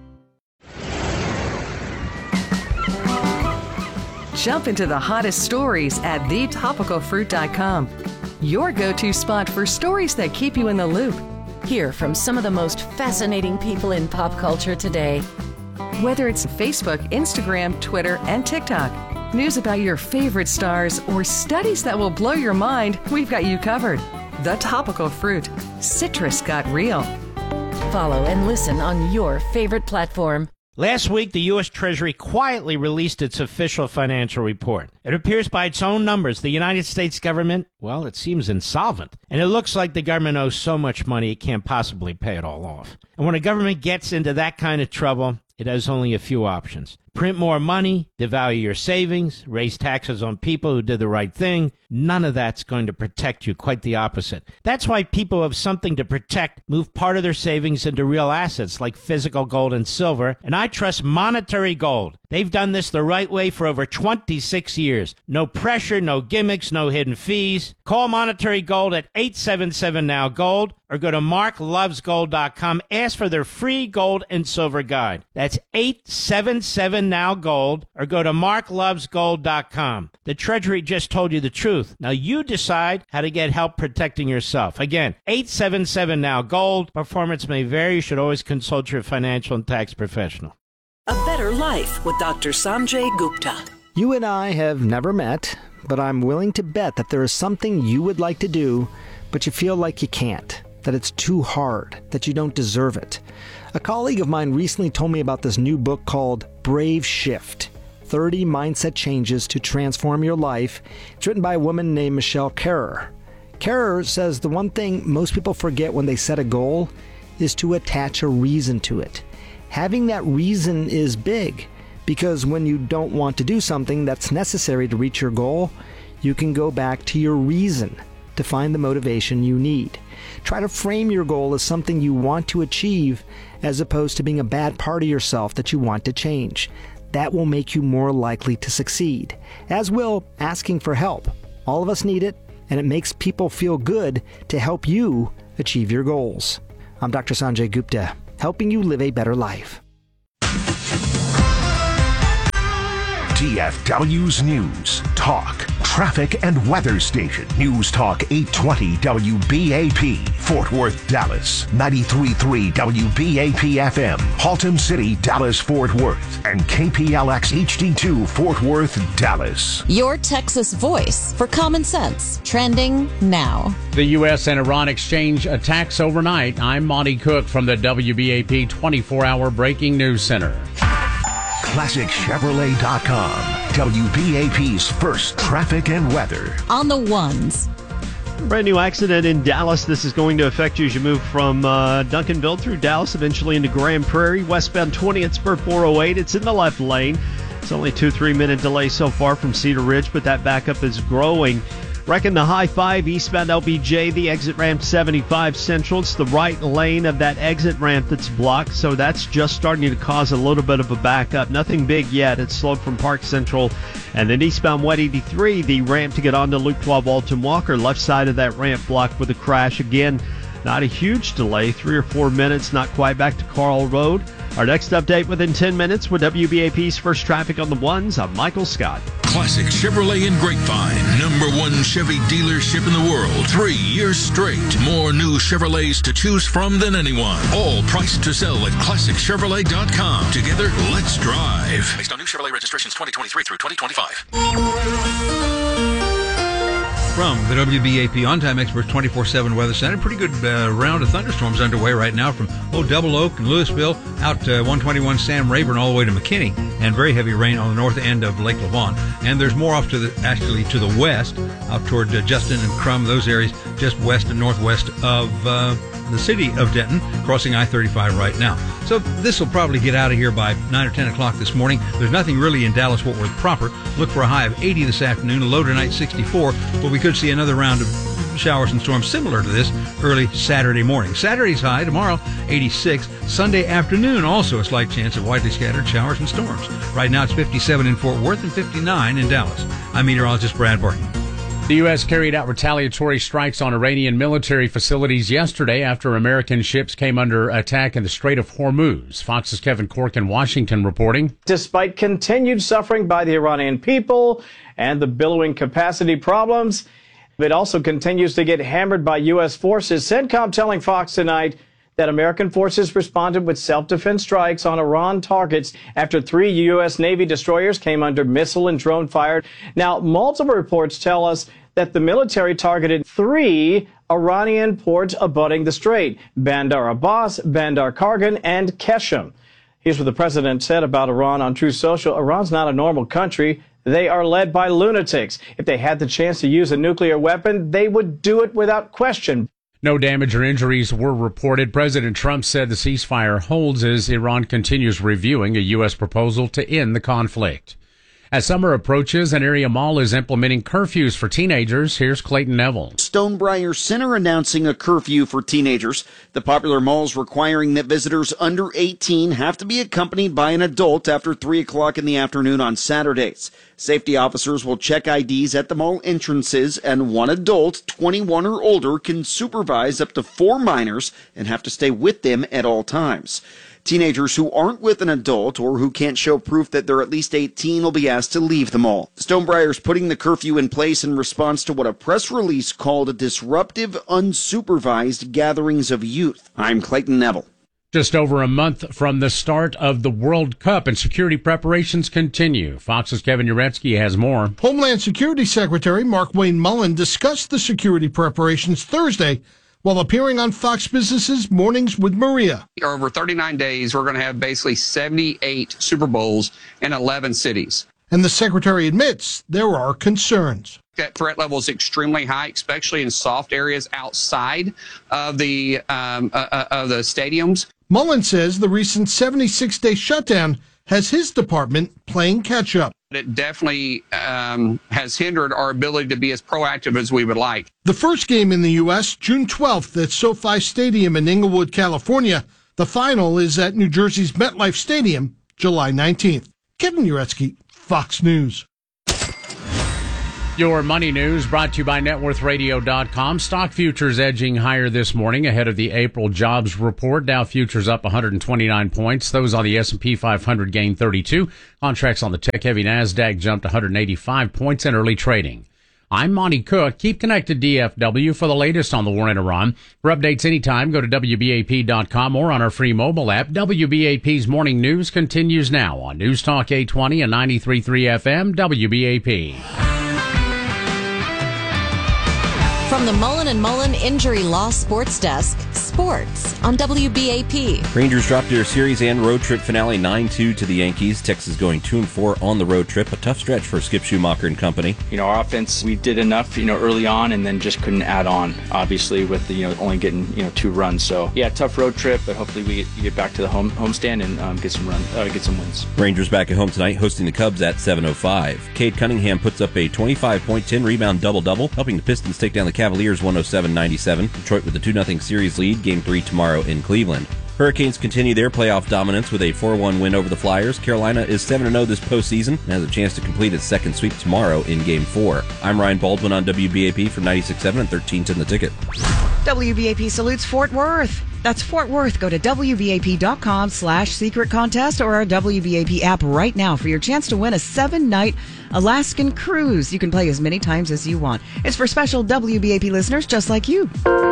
Jump into the hottest stories at the topical fruit dot com. Your go-to spot for stories that keep you in the loop. Hear from some of the most fascinating people in pop culture today. Whether it's Facebook, Instagram, Twitter, and TikTok, news about your favorite stars, or studies that will blow your mind, we've got you covered. The Topical Fruit. Citrus got real. Follow and listen on your favorite platform. Last week, the U S. Treasury quietly released its official financial report. It appears by its own numbers the United States government, well, it seems insolvent. And it looks like the government owes so much money it can't possibly pay it all off. And when a government gets into that kind of trouble, it has only a few options. Print more money, devalue your savings, raise taxes on people who did the right thing. None of that's going to protect you, quite the opposite. That's why people who have something to protect move part of their savings into real assets like physical gold and silver, and I trust Monetary Gold. They've done this the right way for over twenty-six years. No pressure, no gimmicks, no hidden fees. Call Monetary Gold at eight seven seven now gold or go to mark loves gold dot com. Ask for their free gold and silver guide. That's eight seven seven now gold or go to mark loves gold dot com. The Treasury just told you the truth. Now you decide how to get help protecting yourself. Again, eight seven seven now gold. Performance may vary. You should always consult your financial and tax professional. A Better Life with Doctor Sanjay Gupta. You and I have never met, but I'm willing to bet that there is something you would like to do, but you feel like you can't, that it's too hard, that you don't deserve it. A colleague of mine recently told me about this new book called Brave Shift, thirty Mindset Changes to Transform Your Life. It's written by a woman named Michelle Kerrer. Kerrer says the one thing most people forget when they set a goal is to attach a reason to it. Having that reason is big, because when you don't want to do something that's necessary to reach your goal, you can go back to your reason to find the motivation you need. Try to frame your goal as something you want to achieve as opposed to being a bad part of yourself that you want to change. That will make you more likely to succeed, as will asking for help. All of us need it, and it makes people feel good to help you achieve your goals. I'm Doctor Sanjay Gupta, helping you live a better life. D F W's News, Talk, Traffic and Weather Station. News Talk eight twenty W B A P, Fort Worth, Dallas. ninety-three point three W B A P F M, Haltom City, Dallas, Fort Worth. And K P L X H D two, Fort Worth, Dallas. Your Texas voice for common sense. Trending now. The U S and Iran exchange attacks overnight. I'm Monty Cook from the W B A P twenty-four hour Breaking News Center. Classic Chevrolet dot com, W B A P's first traffic and weather. On the ones. Brand new accident in Dallas. This is going to affect you as you move from uh, Duncanville through Dallas, eventually into Grand Prairie. Westbound twenty at Spur four oh eight. It's in the left lane. It's only two, three minute delay so far from Cedar Ridge, but that backup is growing. Wrecking the High five eastbound L B J, the exit ramp seventy-five Central. It's the right lane of that exit ramp that's blocked, so that's just starting to cause a little bit of a backup. Nothing big yet. It's slowed from Park Central. And then eastbound one eighty-three, the ramp to get onto Loop twelve Alton Walker, left side of that ramp blocked with a crash. Again, not a huge delay, three or four minutes, not quite back to Carl Road. Our next update within ten minutes with W B A P's first traffic on the ones. I'm Michael Scott. Classic Chevrolet in Grapevine, number one Chevy dealership in the world. Three years straight. More new Chevrolets to choose from than anyone. All priced to sell at classic chevrolet dot com. Together, let's drive. Based on new Chevrolet registrations twenty twenty-three through twenty twenty-five. From the W B A P On-Time Experts twenty-four seven Weather Center, pretty good uh, round of thunderstorms underway right now from oh, Double Oak and Louisville out uh, one twenty-one Sam Rayburn all the way to McKinney, and very heavy rain on the north end of Lake Lavon. And there's more off to the actually to the west, out toward uh, Justin and Crum, those areas just west and northwest of uh, the city of Denton, crossing I thirty-five right now. So this will probably get out of here by nine or ten o'clock this morning. There's nothing really in Dallas-Fort Worth proper. Look for a high of eighty this afternoon, a low tonight sixty-four, but we could see another round of showers and storms similar to this early Saturday morning. Saturday's high tomorrow, eighty-six. Sunday afternoon, also a slight chance of widely scattered showers and storms. Right now it's fifty-seven in Fort Worth and fifty-nine in Dallas. I'm meteorologist Brad Barton. The U S carried out retaliatory strikes on Iranian military facilities yesterday after American ships came under attack in the Strait of Hormuz. Fox's Kevin Cork in Washington reporting. Despite continued suffering by the Iranian people and the billowing capacity problems, it also continues to get hammered by U S forces. CENTCOM telling Fox tonight that American forces responded with self-defense strikes on Iran targets after three U S Navy destroyers came under missile and drone fire. Now, multiple reports tell us that the military targeted three Iranian ports abutting the strait: Bandar Abbas, Bandar Kargan, and Keshem. Here's what the president said about Iran on Truth Social. Iran's not a normal country. They are led by lunatics. If they had the chance to use a nuclear weapon, they would do it without question. No damage or injuries were reported. President Trump said the ceasefire holds as Iran continues reviewing a U S proposal to end the conflict. As summer approaches, an area mall is implementing curfews for teenagers. Here's Clayton Neville. Stonebriar Center announcing a curfew for teenagers. The popular mall is requiring that visitors under eighteen have to be accompanied by an adult after three o'clock in the afternoon on Saturdays. Safety officers will check I Ds at the mall entrances, and one adult, twenty-one or older, can supervise up to four minors and have to stay with them at all times. Teenagers who aren't with an adult or who can't show proof that they're at least eighteen will be asked to leave the mall. Stonebriar is putting the curfew in place in response to what a press release called disruptive, unsupervised gatherings of youth. I'm Clayton Neville. Just over a month from the start of the World Cup, and security preparations continue. Fox's Kevin Uretsky has more. Homeland Security Secretary Markwayne Mullin discussed the security preparations Thursday while appearing on Fox Business's Mornings with Maria. Over thirty-nine days, we're going to have basically seventy-eight Super Bowls in eleven cities. And the secretary admits there are concerns. That threat level is extremely high, especially in soft areas outside of the um, uh, of the stadiums. Mullin says the recent seventy-six day shutdown has his department playing catch-up. It definitely um, has hindered our ability to be as proactive as we would like. The first game in the U S, June twelfth at SoFi Stadium in Inglewood, California. The final is at New Jersey's MetLife Stadium, July nineteenth. Kevin Uretsky, Fox News. Your money news brought to you by net worth radio dot com. Stock futures edging higher this morning ahead of the April jobs report. Dow futures up one hundred twenty-nine points. Those on the S and P five hundred gained thirty-two. Contracts on the tech-heavy NASDAQ jumped one hundred eighty-five points in early trading. I'm Monty Cook. Keep connected D F W for the latest on the war in Iran. For updates anytime, go to W B A P dot com or on our free mobile app. W B A P's morning news continues now on News Talk eight twenty and ninety-three point three F M W B A P. From the Mullen and Mullen Injury Law Sports Desk, sports on W B A P. Rangers dropped their series and road trip finale nine two to the Yankees. Texas going two and four on the road trip. A tough stretch for Skip Schumacher and company. You know, our offense, we did enough, you know, early on and then just couldn't add on, obviously, with the, you know, only getting, you know, two runs. So, yeah, tough road trip, but hopefully we get, get back to the home homestand and um, get some run, uh, get some wins. Rangers back at home tonight, hosting the Cubs at seven oh five. Cade Cunningham puts up a twenty-five point, ten rebound double-double, helping the Pistons take down the Cavaliers one oh seven ninety-seven. Detroit with a two nothing series lead, game three tomorrow in Cleveland. Hurricanes continue their playoff dominance with a four one win over the Flyers. Carolina is seven and oh this postseason and has a chance to complete its second sweep tomorrow in game four. I'm Ryan Baldwin on W B A P from ninety-six point seven and thirteen ten The Ticket. W B A P salutes Fort Worth. That's Fort Worth. Go to W B A P dot com slash secret contest or our W B A P app right now for your chance to win a seven-night Alaskan cruise. You can play as many times as you want. It's for special W B A P listeners just like you.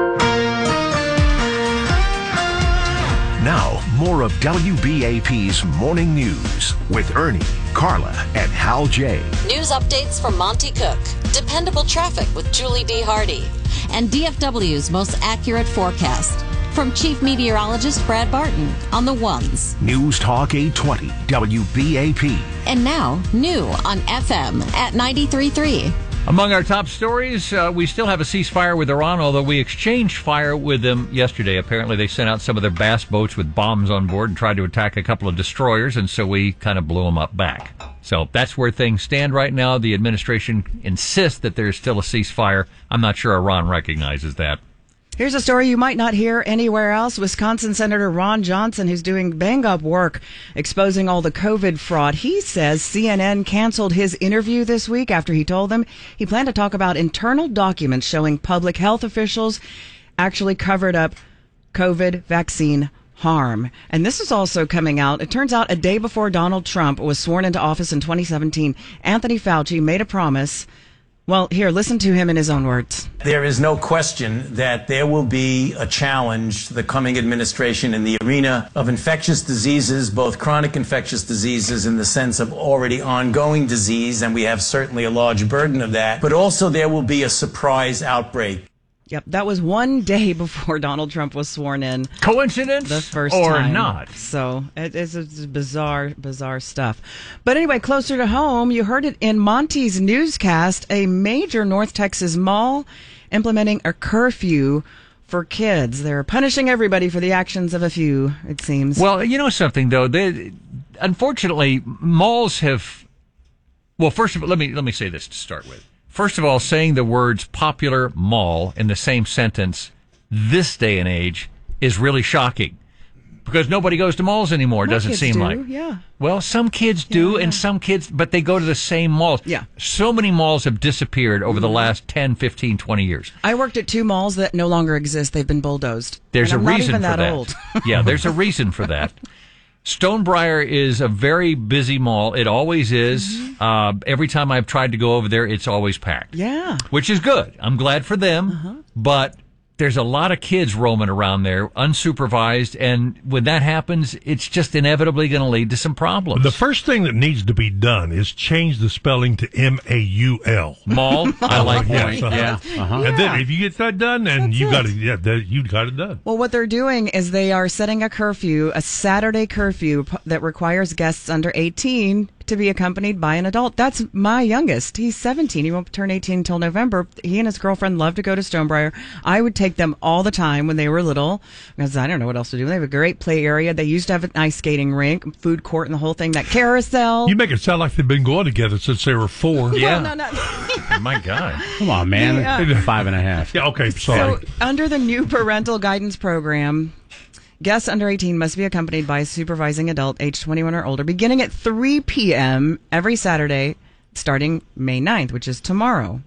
Now, more of W B A P's Morning News with Ernie, Carla, and Hal J. News updates from Monty Cook. Dependable traffic with Julie D. Hardy. And D F W's most accurate forecast. From Chief Meteorologist Brad Barton on the ones. News Talk eight twenty W B A P. And now, new on F M at ninety-three point three. Among our top stories, uh, we still have a ceasefire with Iran, although we exchanged fire with them yesterday. Apparently, they sent out some of their bass boats with bombs on board and tried to attack a couple of destroyers, and so we kind of blew them up back. So that's where things stand right now. The administration insists that there's still a ceasefire. I'm not sure Iran recognizes that. Here's a story you might not hear anywhere else. Wisconsin Senator Ron Johnson, who's doing bang-up work exposing all the COVID fraud. He says C N N canceled his interview this week after he told them he planned to talk about internal documents showing public health officials actually covered up COVID vaccine harm. And this is also coming out. It turns out a day before Donald Trump was sworn into office in twenty seventeen, Anthony Fauci made a promise. Well, here, listen to him in his own words. There is no question that there will be a challenge to the coming administration in the arena of infectious diseases, both chronic infectious diseases in the sense of already ongoing disease, and we have certainly a large burden of that, but also there will be a surprise outbreak. Yep, that was one day before Donald Trump was sworn in. Coincidence? The first or time. not? So it, it's, it's bizarre, bizarre stuff. But anyway, closer to home, you heard it in Monty's newscast, a major North Texas mall implementing a curfew for kids. They're punishing everybody for the actions of a few, it seems. Well, you know something, though. They, unfortunately, malls have Well, first of all, let me let me say this to start with. First of all, saying the words popular mall in the same sentence this day and age is really shocking. Because nobody goes to malls anymore, My doesn't kids seem do, like. Yeah. Well, some kids do, Yeah, yeah. and some kids, but they go to the same malls. Yeah. So many malls have disappeared over the Mhm. last ten, fifteen, twenty years. I worked at two malls that no longer exist. They've been bulldozed. There's And a I'm reason not even for that, that. old. Yeah, there's a reason for that. Stonebriar is a very busy mall. It always is. Mm-hmm. Uh, every time I've tried to go over there, it's always packed. Yeah. Which is good. I'm glad for them. Uh-huh. But there's a lot of kids roaming around there, unsupervised, and when that happens, it's just inevitably going to lead to some problems. The first thing that needs to be done is change the spelling to M A U L. Mall? I like that. Yes, uh-huh. Yeah. Uh-huh. And then Yeah. if you get that done, then you got it. Yeah, that, you got it done. Well, what they're doing is they are setting a curfew, a Saturday curfew p- that requires guests under eighteen to be accompanied by an adult. That's my youngest. He's seventeen. He won't turn eighteen until November. He and his girlfriend love to go to Stonebriar. I would take them all the time when they were little because I don't know what else to do. They have a great play area. They used to have an ice skating rink, food court, and the whole thing. That carousel. You make it sound like they've been going together since they were four. Yeah. No, no, no. My God. Come on, man. Yeah. Five and a half. Yeah, okay, sorry. So, under the new parental guidance program, guests under eighteen must be accompanied by a supervising adult age twenty-one or older, beginning at three p.m. every Saturday, starting May ninth, which is tomorrow.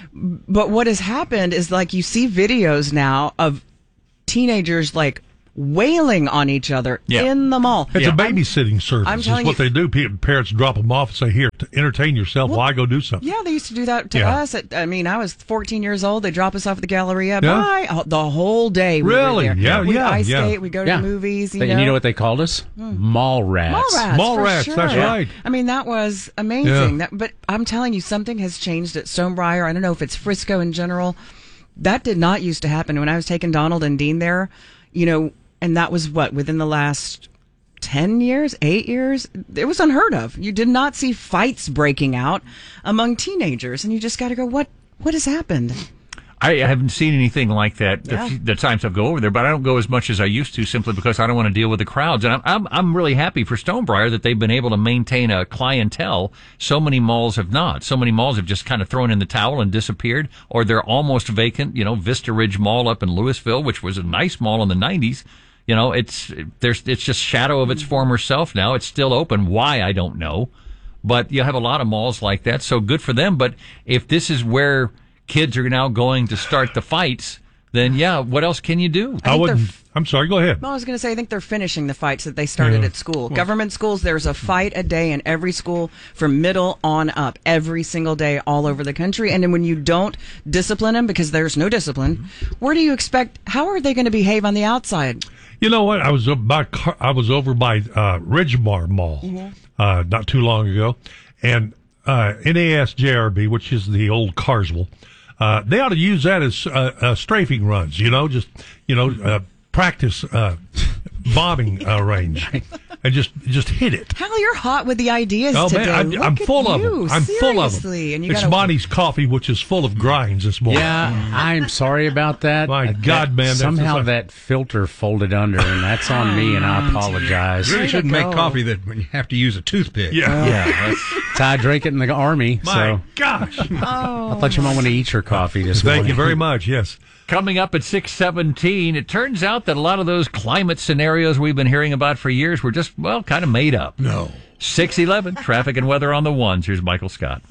But what has happened is, like, you see videos now of teenagers, like, wailing on each other Yeah. in the mall. It's a babysitting service. I'm It's telling what you- they do. Pe- Parents drop them off and say, here, to entertain yourself while I go do something. Yeah, they used to do that to Yeah. us. At, I mean, I was fourteen years old. They drop us off at the Galleria. Yeah. Bye. Oh, the whole day. We Really? Were there. Yeah, We'd yeah, ice yeah. skate. We go to Yeah. the movies. You They- know? and you know what they called us? Mall rats. Mall rats. Mall for rats, sure. that's right. I mean, that was amazing. That, but I'm telling you, something has changed at Stonebriar. I don't know if it's Frisco in general. That did not used to happen when I was taking Donald and Dean there. You know, and that was what within the last ten years, eight years. It was unheard of. You did not see fights breaking out among teenagers, and you just got to go, what what has happened? I haven't seen anything like that the, Yeah. few- the times I've go over there, but I don't go as much as I used to simply because I don't want to deal with the crowds. And I'm, I'm, I'm really happy for Stonebriar that they've been able to maintain a clientele. So many malls have not. So many malls have just kind of thrown in the towel and disappeared, or they're almost vacant. You know, Vista Ridge Mall up in Louisville, which was a nice mall in the nineties. You know, it's, there's, it's just shadow of its former self now. It's still open. Why? I don't know. But you have a lot of malls like that. So good for them. But if this is where kids are now going to start the fights, then yeah, what else can you do? I wouldn't. I'm sorry. Go ahead. Well, I was going to say, I think they're finishing the fights that they started Yeah. at school. Government schools, there's a fight a day in every school from middle on up, every single day all over the country. And then when you don't discipline them, because there's no discipline, where do you expect, how are they going to behave on the outside? You know what? I was by Car- I was over by uh, Ridgemar Mall Mhm. uh, not too long ago, and uh, N A S J R B, which is the old Carswell, uh, they ought to use that as uh, uh, strafing runs. You know, just you know, uh, practice uh, bombing uh, range, and just just hit it. Hal, you're hot with the ideas Oh today. man, I'm, Look I'm at full of you. them. I'm full of them. Seriously. And you It's gotta, Monty's coffee, which is full of grinds this morning. Yeah, I'm sorry about that. My That- God, man, that's Somehow just like- that filter folded under, and that's on me, and I apologize. You really shouldn't make coffee that when you have to use a toothpick. Yeah. Yeah, that's, that's how I drink it in the army. My so gosh. Oh, I thought you might want to eat your coffee this Thank morning. you very much. Yes. Coming up at six seventeen, it turns out that a lot of those climate scenarios we've been hearing about for years were just, well, kind of made up. No. six eleven, traffic and weather on the ones. Here's Michael Scott.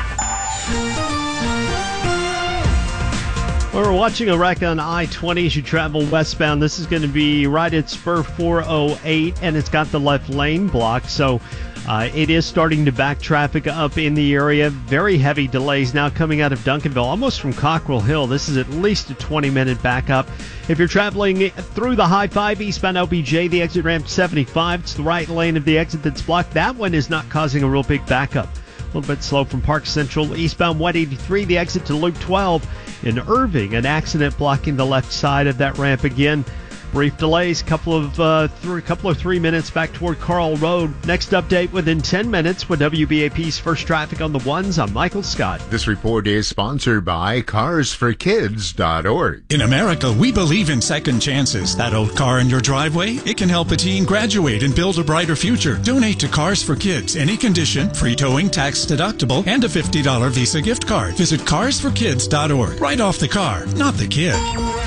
Well, we're watching a wreck on I twenty as you travel westbound. This is going to be right at Spur four oh eight, and it's got the left lane blocked. So uh, it is starting to back traffic up in the area. Very heavy delays now coming out of Duncanville, almost from Cockrell Hill. This is at least a twenty-minute backup. If you're traveling through the High five, eastbound L B J, the exit ramp seventy-five, it's the right lane of the exit that's blocked. That one is not causing a real big backup. A little bit slow from Park Central, eastbound one eighty-three, the exit to Loop twelve. In Irving, an accident blocking the left side of that ramp again. Brief delays, couple of uh, three, couple of three minutes back toward Carl Road. Next update within ten minutes with W B A P's First Traffic on the Ones. I'm Michael Scott. This report is sponsored by cars for kids dot org. In America, we believe in second chances. That old car in your driveway, it can help a teen graduate and build a brighter future. Donate to Cars for Kids. Any condition, free towing, tax deductible, and a fifty dollars Visa gift card. Visit cars for kids dot org. Right off the car, not the kid.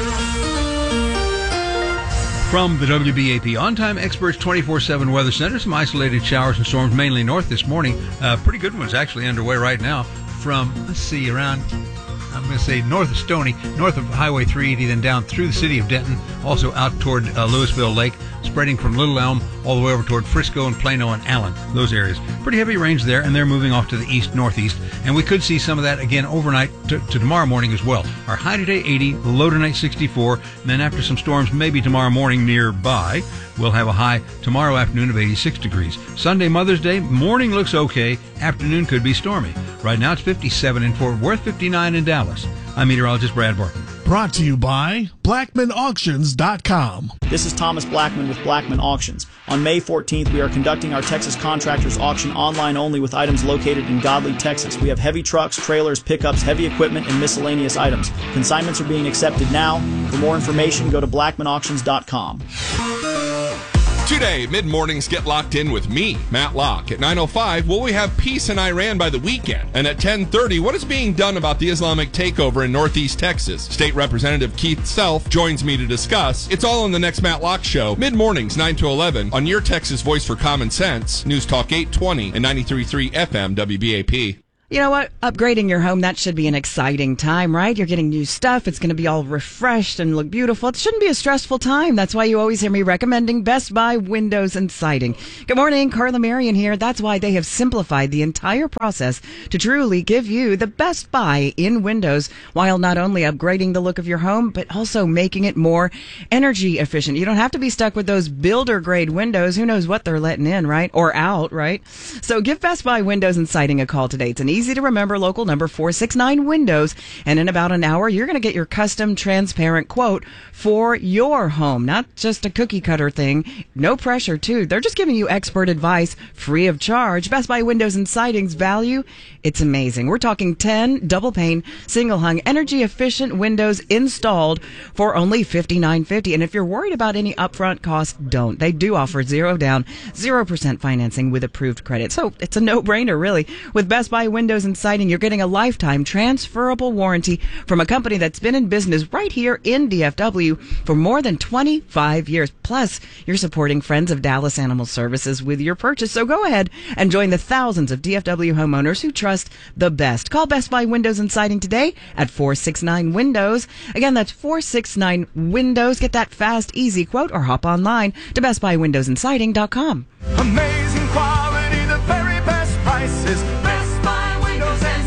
From the W B A P On-Time Experts twenty-four seven Weather Center, some isolated showers and storms mainly north this morning. Uh, pretty good ones actually underway right now from, let's see, around, I'm going to say north of Stony, north of Highway three eighty, then down through the city of Denton, also out toward uh, Louisville Lake, spreading from Little Elm all the way over toward Frisco and Plano and Allen, those areas. Pretty heavy rains there, and they're moving off to the east-northeast, and we could see some of that again overnight to, to tomorrow morning as well. Our high today eighty, low tonight sixty-four, and then after some storms maybe tomorrow morning nearby, we'll have a high tomorrow afternoon of eighty-six degrees. Sunday, Mother's Day, morning looks okay, afternoon could be stormy. Right now it's fifty-seven in Fort Worth, fifty-nine in Dallas. I'm meteorologist Brad Barton. Brought to you by Blackman Auctions dot com. This is Thomas Blackman with Blackman Auctions. On May fourteenth, we are conducting our Texas Contractors Auction online only with items located in Godley, Texas. We have heavy trucks, trailers, pickups, heavy equipment, and miscellaneous items. Consignments are being accepted now. For more information, go to Blackman Auctions dot com. Today, mid-mornings get locked in with me, Matt Locke. At nine oh five, will we have peace in Iran by the weekend? And at ten thirty, what is being done about the Islamic takeover in Northeast Texas? State Representative Keith Self joins me to discuss. It's all on the next Matt Locke Show, mid-mornings, nine to eleven, on your Texas Voice for Common Sense, News Talk eight twenty and ninety-three point three F M W B A P. You know what? Upgrading your home, that should be an exciting time, right? You're getting new stuff. It's going to be all refreshed and look beautiful. It shouldn't be a stressful time. That's why you always hear me recommending Best Buy Windows and Siding. Good morning, Carla Marion here. That's why they have simplified the entire process to truly give you the best buy in windows, while not only upgrading the look of your home, but also making it more energy efficient. You don't have to be stuck with those builder grade windows. Who knows what they're letting in, right? Or out, right? So give Best Buy Windows and Siding a call today. It's an easy to remember local number, four six nine Windows, and in about an hour you're going to get your custom transparent quote for your home, not just a cookie cutter thing. No pressure too. They're just giving you expert advice free of charge. Best Buy Windows and Siding's value, it's amazing. We're talking ten double pane single hung energy efficient windows installed for only fifty-nine fifty. And if you're worried about any upfront costs, don't. They do offer zero down, zero percent financing with approved credit. So it's a no-brainer really. With Best Buy Windows and Siding, you're getting a lifetime transferable warranty from a company that's been in business right here in D F W for more than twenty-five years. Plus, you're supporting Friends of Dallas Animal Services with your purchase. So go ahead and join the thousands of D F W homeowners who trust the best. Call Best Buy Windows and Siding today at four six nine Windows. Again, that's four six nine Windows. Get that fast, easy quote or hop online to best buy windows and siding dot com. Amazing quality, the very best prices. Best Buy Windows and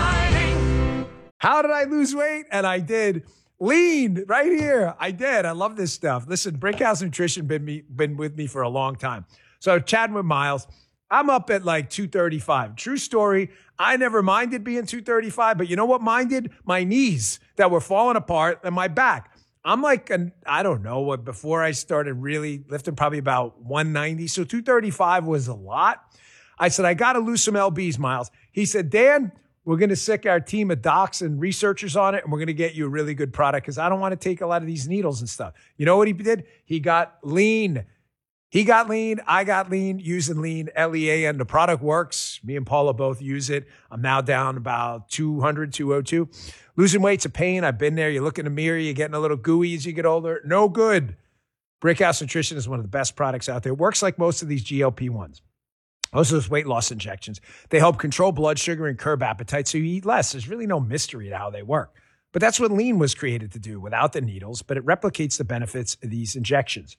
Siding. How did I lose weight? And I did. Lean right here. I did. I love this stuff. Listen, Brickhouse Nutrition been me been with me for a long time. So chatting with Miles, I'm up at like two thirty-five. True story. I never minded being two thirty-five, but you know what minded? My knees that were falling apart and my back. I'm like, an, I don't know what, before I started really lifting, probably about one ninety. So two thirty-five was a lot. I said, I got to lose some L Bs, Miles. He said, Dan, we're going to sick our team of docs and researchers on it, and we're going to get you a really good product because I don't want to take a lot of these needles and stuff. You know what he did? He got lean. He got lean. I got lean using lean, L E A N. The product works. Me and Paula both use it. I'm now down about two hundred, two oh two. Losing weight's a pain. I've been there. You look in the mirror, you're getting a little gooey as you get older. No good. Brickhouse Nutrition is one of the best products out there. It works like most of these G L P ones. Most of those weight loss injections. They help control blood sugar and curb appetite so you eat less. There's really no mystery to how they work. But that's what lean was created to do without the needles, but it replicates the benefits of these injections.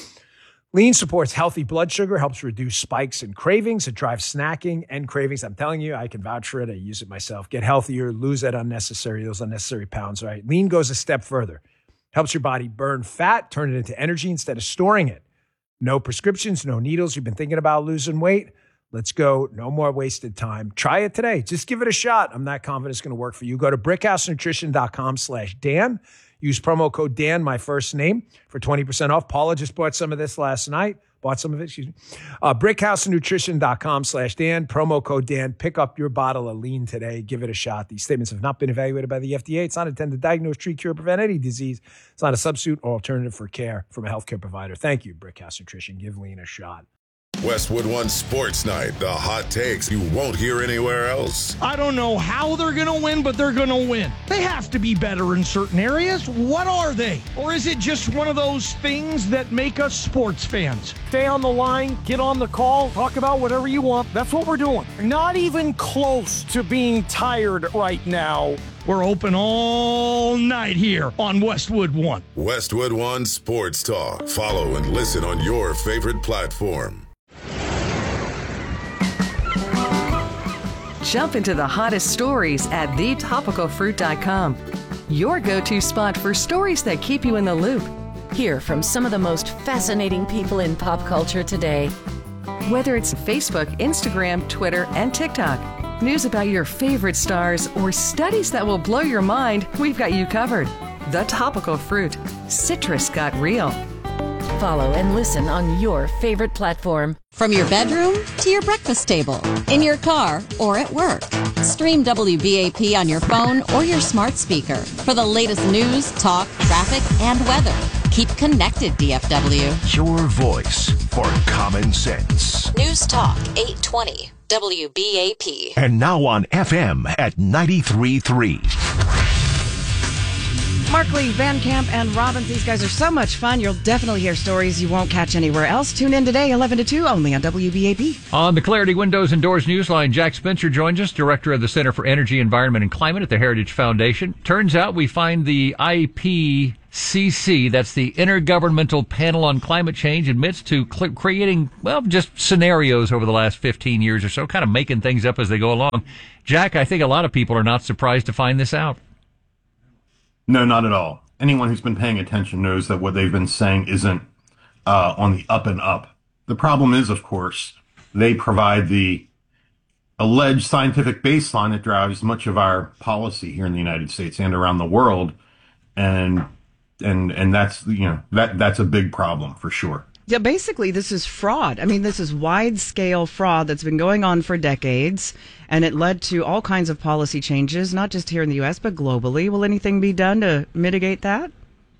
Lean supports healthy blood sugar, helps reduce spikes and cravings. It drives snacking and cravings. I'm telling you, I can vouch for it. I use it myself. Get healthier, lose that unnecessary, those unnecessary pounds, right? Lean goes a step further. Helps your body burn fat, turn it into energy instead of storing it. No prescriptions, no needles. You've been thinking about losing weight? Let's go. No more wasted time. Try it today. Just give it a shot. I'm not confident it's going to work for you. Go to brickhouse nutrition dot com slash Dan. Use promo code Dan, my first name, for twenty percent off. Paula just bought some of this last night. Bought some of it, excuse me. Uh, brickhousenutrition.com slash Dan, promo code Dan. Pick up your bottle of lean today. Give it a shot. These statements have not been evaluated by the F D A. It's not intended to diagnose, treat, cure, prevent any disease. It's not a substitute or alternative for care from a healthcare provider. Thank you, Brickhouse Nutrition. Give lean a shot. Westwood One Sports Night, the hot takes you won't hear anywhere else. I don't know how they're going to win, but they're going to win. They have to be better in certain areas. What are they? Or is it just one of those things that make us sports fans? Stay on the line, get on the call, talk about whatever you want. That's what we're doing. Not even close to being tired right now. We're open all night here on Westwood One. Westwood One Sports Talk. Follow and listen on your favorite platform. Jump into the hottest stories at the topical fruit dot com. Your go-to spot for stories that keep you in the loop. Hear from some of the most fascinating people in pop culture today. Whether it's Facebook, Instagram, Twitter, and TikTok, news about your favorite stars, or studies that will blow your mind, we've got you covered. The Topical Fruit. Citrus got real. Follow and listen on your favorite platform. From your bedroom to your breakfast table, in your car or at work. Stream W B A P on your phone or your smart speaker for the latest news, talk, traffic, and weather. Keep connected, D F W. Your voice for common sense. News Talk eight twenty W B A P. And now on F M at ninety-three point three. Markley, Van Camp, and Robbins. These guys are so much fun. You'll definitely hear stories you won't catch anywhere else. Tune in today, eleven to two, only on W B A P. On the Clarity Windows and Doors Newsline, Jack Spencer joins us, Director of the Center for Energy, Environment, and Climate at the Heritage Foundation. Turns out we find the I P C C, that's the Intergovernmental Panel on Climate Change, admits to cl- creating, well, just scenarios over the last fifteen years or so, kind of making things up as they go along. Jack, I think a lot of people are not surprised to find this out. No, not at all. Anyone who's been paying attention knows that what they've been saying isn't uh, on the up and up. The problem is, of course, they provide the alleged scientific baseline that drives much of our policy here in the United States and around the world, and and and that's you know that that's a big problem for sure. Yeah, basically, this is fraud. I mean, this is wide-scale fraud that's been going on for decades, and it led to all kinds of policy changes, not just here in the U S, but globally. Will anything be done to mitigate that?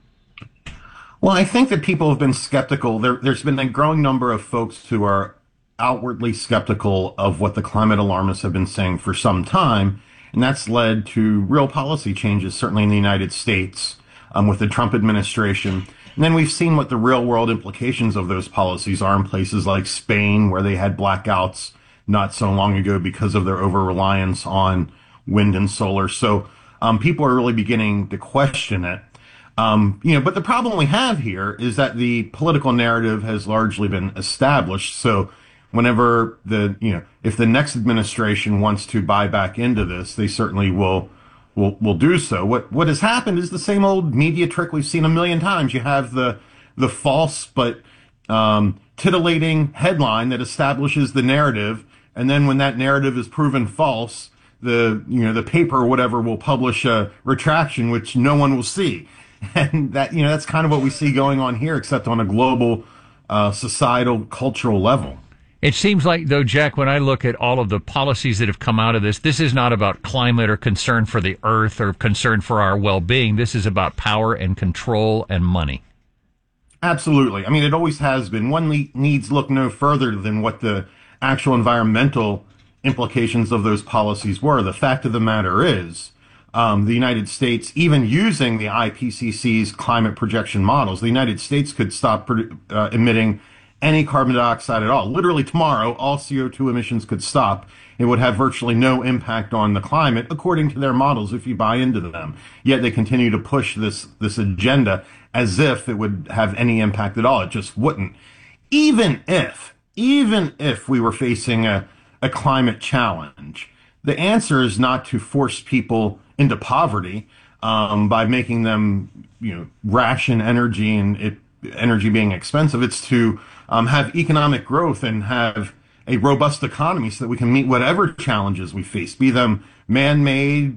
Well, I think that people have been skeptical. There, there's been a growing number of folks who are outwardly skeptical of what the climate alarmists have been saying for some time, and that's led to real policy changes, certainly in the United States, um, with the Trump administration. And then we've seen what the real world implications of those policies are in places like Spain, where they had blackouts not so long ago because of their over-reliance on wind and solar. So um, people are really beginning to question it. Um, you know, but the problem we have here is that the political narrative has largely been established. So whenever the, you know, if the next administration wants to buy back into this, they certainly will will will do so. What what has happened is the same old media trick we've seen a million times. You have the the false but um, titillating headline that establishes the narrative, and then when that narrative is proven false, the you know the paper or whatever will publish a retraction, which no one will see. And that you know that's kind of what we see going on here, except on a global, uh, societal, cultural level. It seems like, though, Jack, when I look at all of the policies that have come out of this, this is not about climate or concern for the earth or concern for our well-being. This is about power and control and money. Absolutely. I mean, it always has been. One le- needs look no further than what the actual environmental implications of those policies were. The fact of the matter is, um, the United States, even using the I P C C's climate projection models, the United States could stop produ- uh, emitting any carbon dioxide at all. Literally tomorrow, all C O two emissions could stop. It would have virtually no impact on the climate, according to their models, if you buy into them. Yet they continue to push this, this agenda as if it would have any impact at all. It just wouldn't. Even if, even if we were facing a, a climate challenge, the answer is not to force people into poverty um, by making them, you know, ration energy and it, energy being expensive. It's to um, have economic growth and have a robust economy so that we can meet whatever challenges we face, be them man-made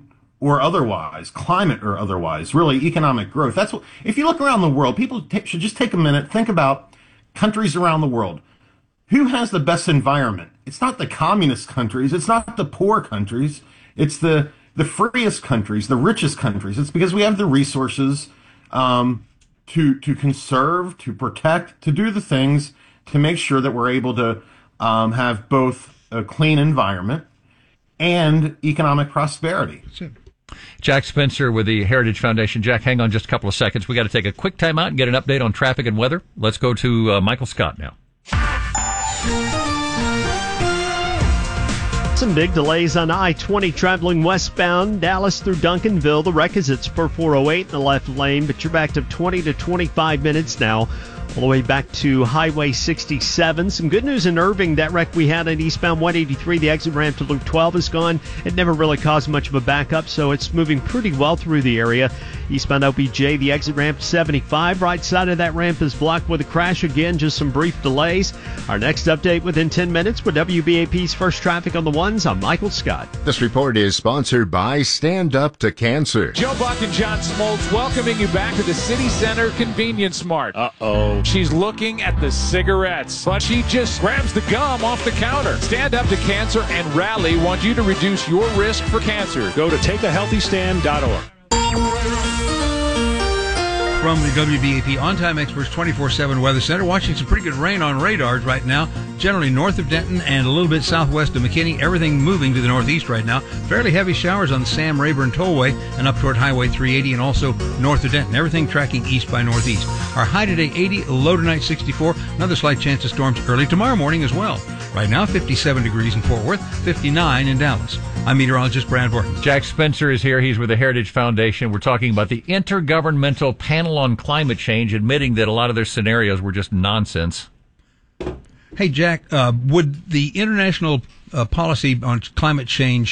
or otherwise, climate or otherwise, really economic growth. That's what, if you look around the world, people t- should just take a minute, think about countries around the world. Who has the best environment? It's not the communist countries. It's not the poor countries. It's the, the freest countries, the richest countries. It's because we have the resources um, to, to conserve, to protect, to do the things to make sure that we're able to um, have both a clean environment and economic prosperity. That's it. Jack Spencer with the Heritage Foundation. Jack, hang on just a couple of seconds. We got to take a quick time out and get an update on traffic and weather. Let's go to uh, Michael Scott now. Some big delays on I twenty traveling westbound, Dallas through Duncanville. The wreck is at Spur four oh eight in the left lane, but you're back to twenty to twenty-five minutes now. All the way back to Highway sixty-seven. Some good news in Irving. That wreck we had at eastbound one eighty-three, the exit ramp to Loop twelve is gone. It never really caused much of a backup, so it's moving pretty well through the area. Eastbound O B J, the exit ramp to seventy-five. Right side of that ramp is blocked with a crash again, just some brief delays. Our next update within ten minutes with W B A P's First Traffic on the Ones. I'm Michael Scott. This report is sponsored by Stand Up to Cancer. Joe Buck and John Smoltz welcoming you back to the City Center Convenience Mart. Uh-oh. She's looking at the cigarettes, but she just grabs the gum off the counter. Stand Up to Cancer and Rally want you to reduce your risk for cancer. Go to take a healthy stand dot org. From the W B A P On-Time Experts twenty-four seven Weather Center, watching some pretty good rain on radars right now, generally north of Denton and a little bit southwest of McKinney. Everything moving to the northeast right now. Fairly heavy showers on the Sam Rayburn Tollway and up toward Highway three eighty and also north of Denton. Everything tracking east by northeast. Our high today eighty, low tonight sixty-four. Another slight chance of storms early tomorrow morning as well. Right now fifty-seven degrees in Fort Worth, fifty-nine in Dallas. I'm meteorologist Brad Borton. Jack Spencer is here. He's with the Heritage Foundation. We're talking about the Intergovernmental Panel on Climate Change, admitting that a lot of their scenarios were just nonsense. Hey, Jack, uh, would the international uh, policy on climate change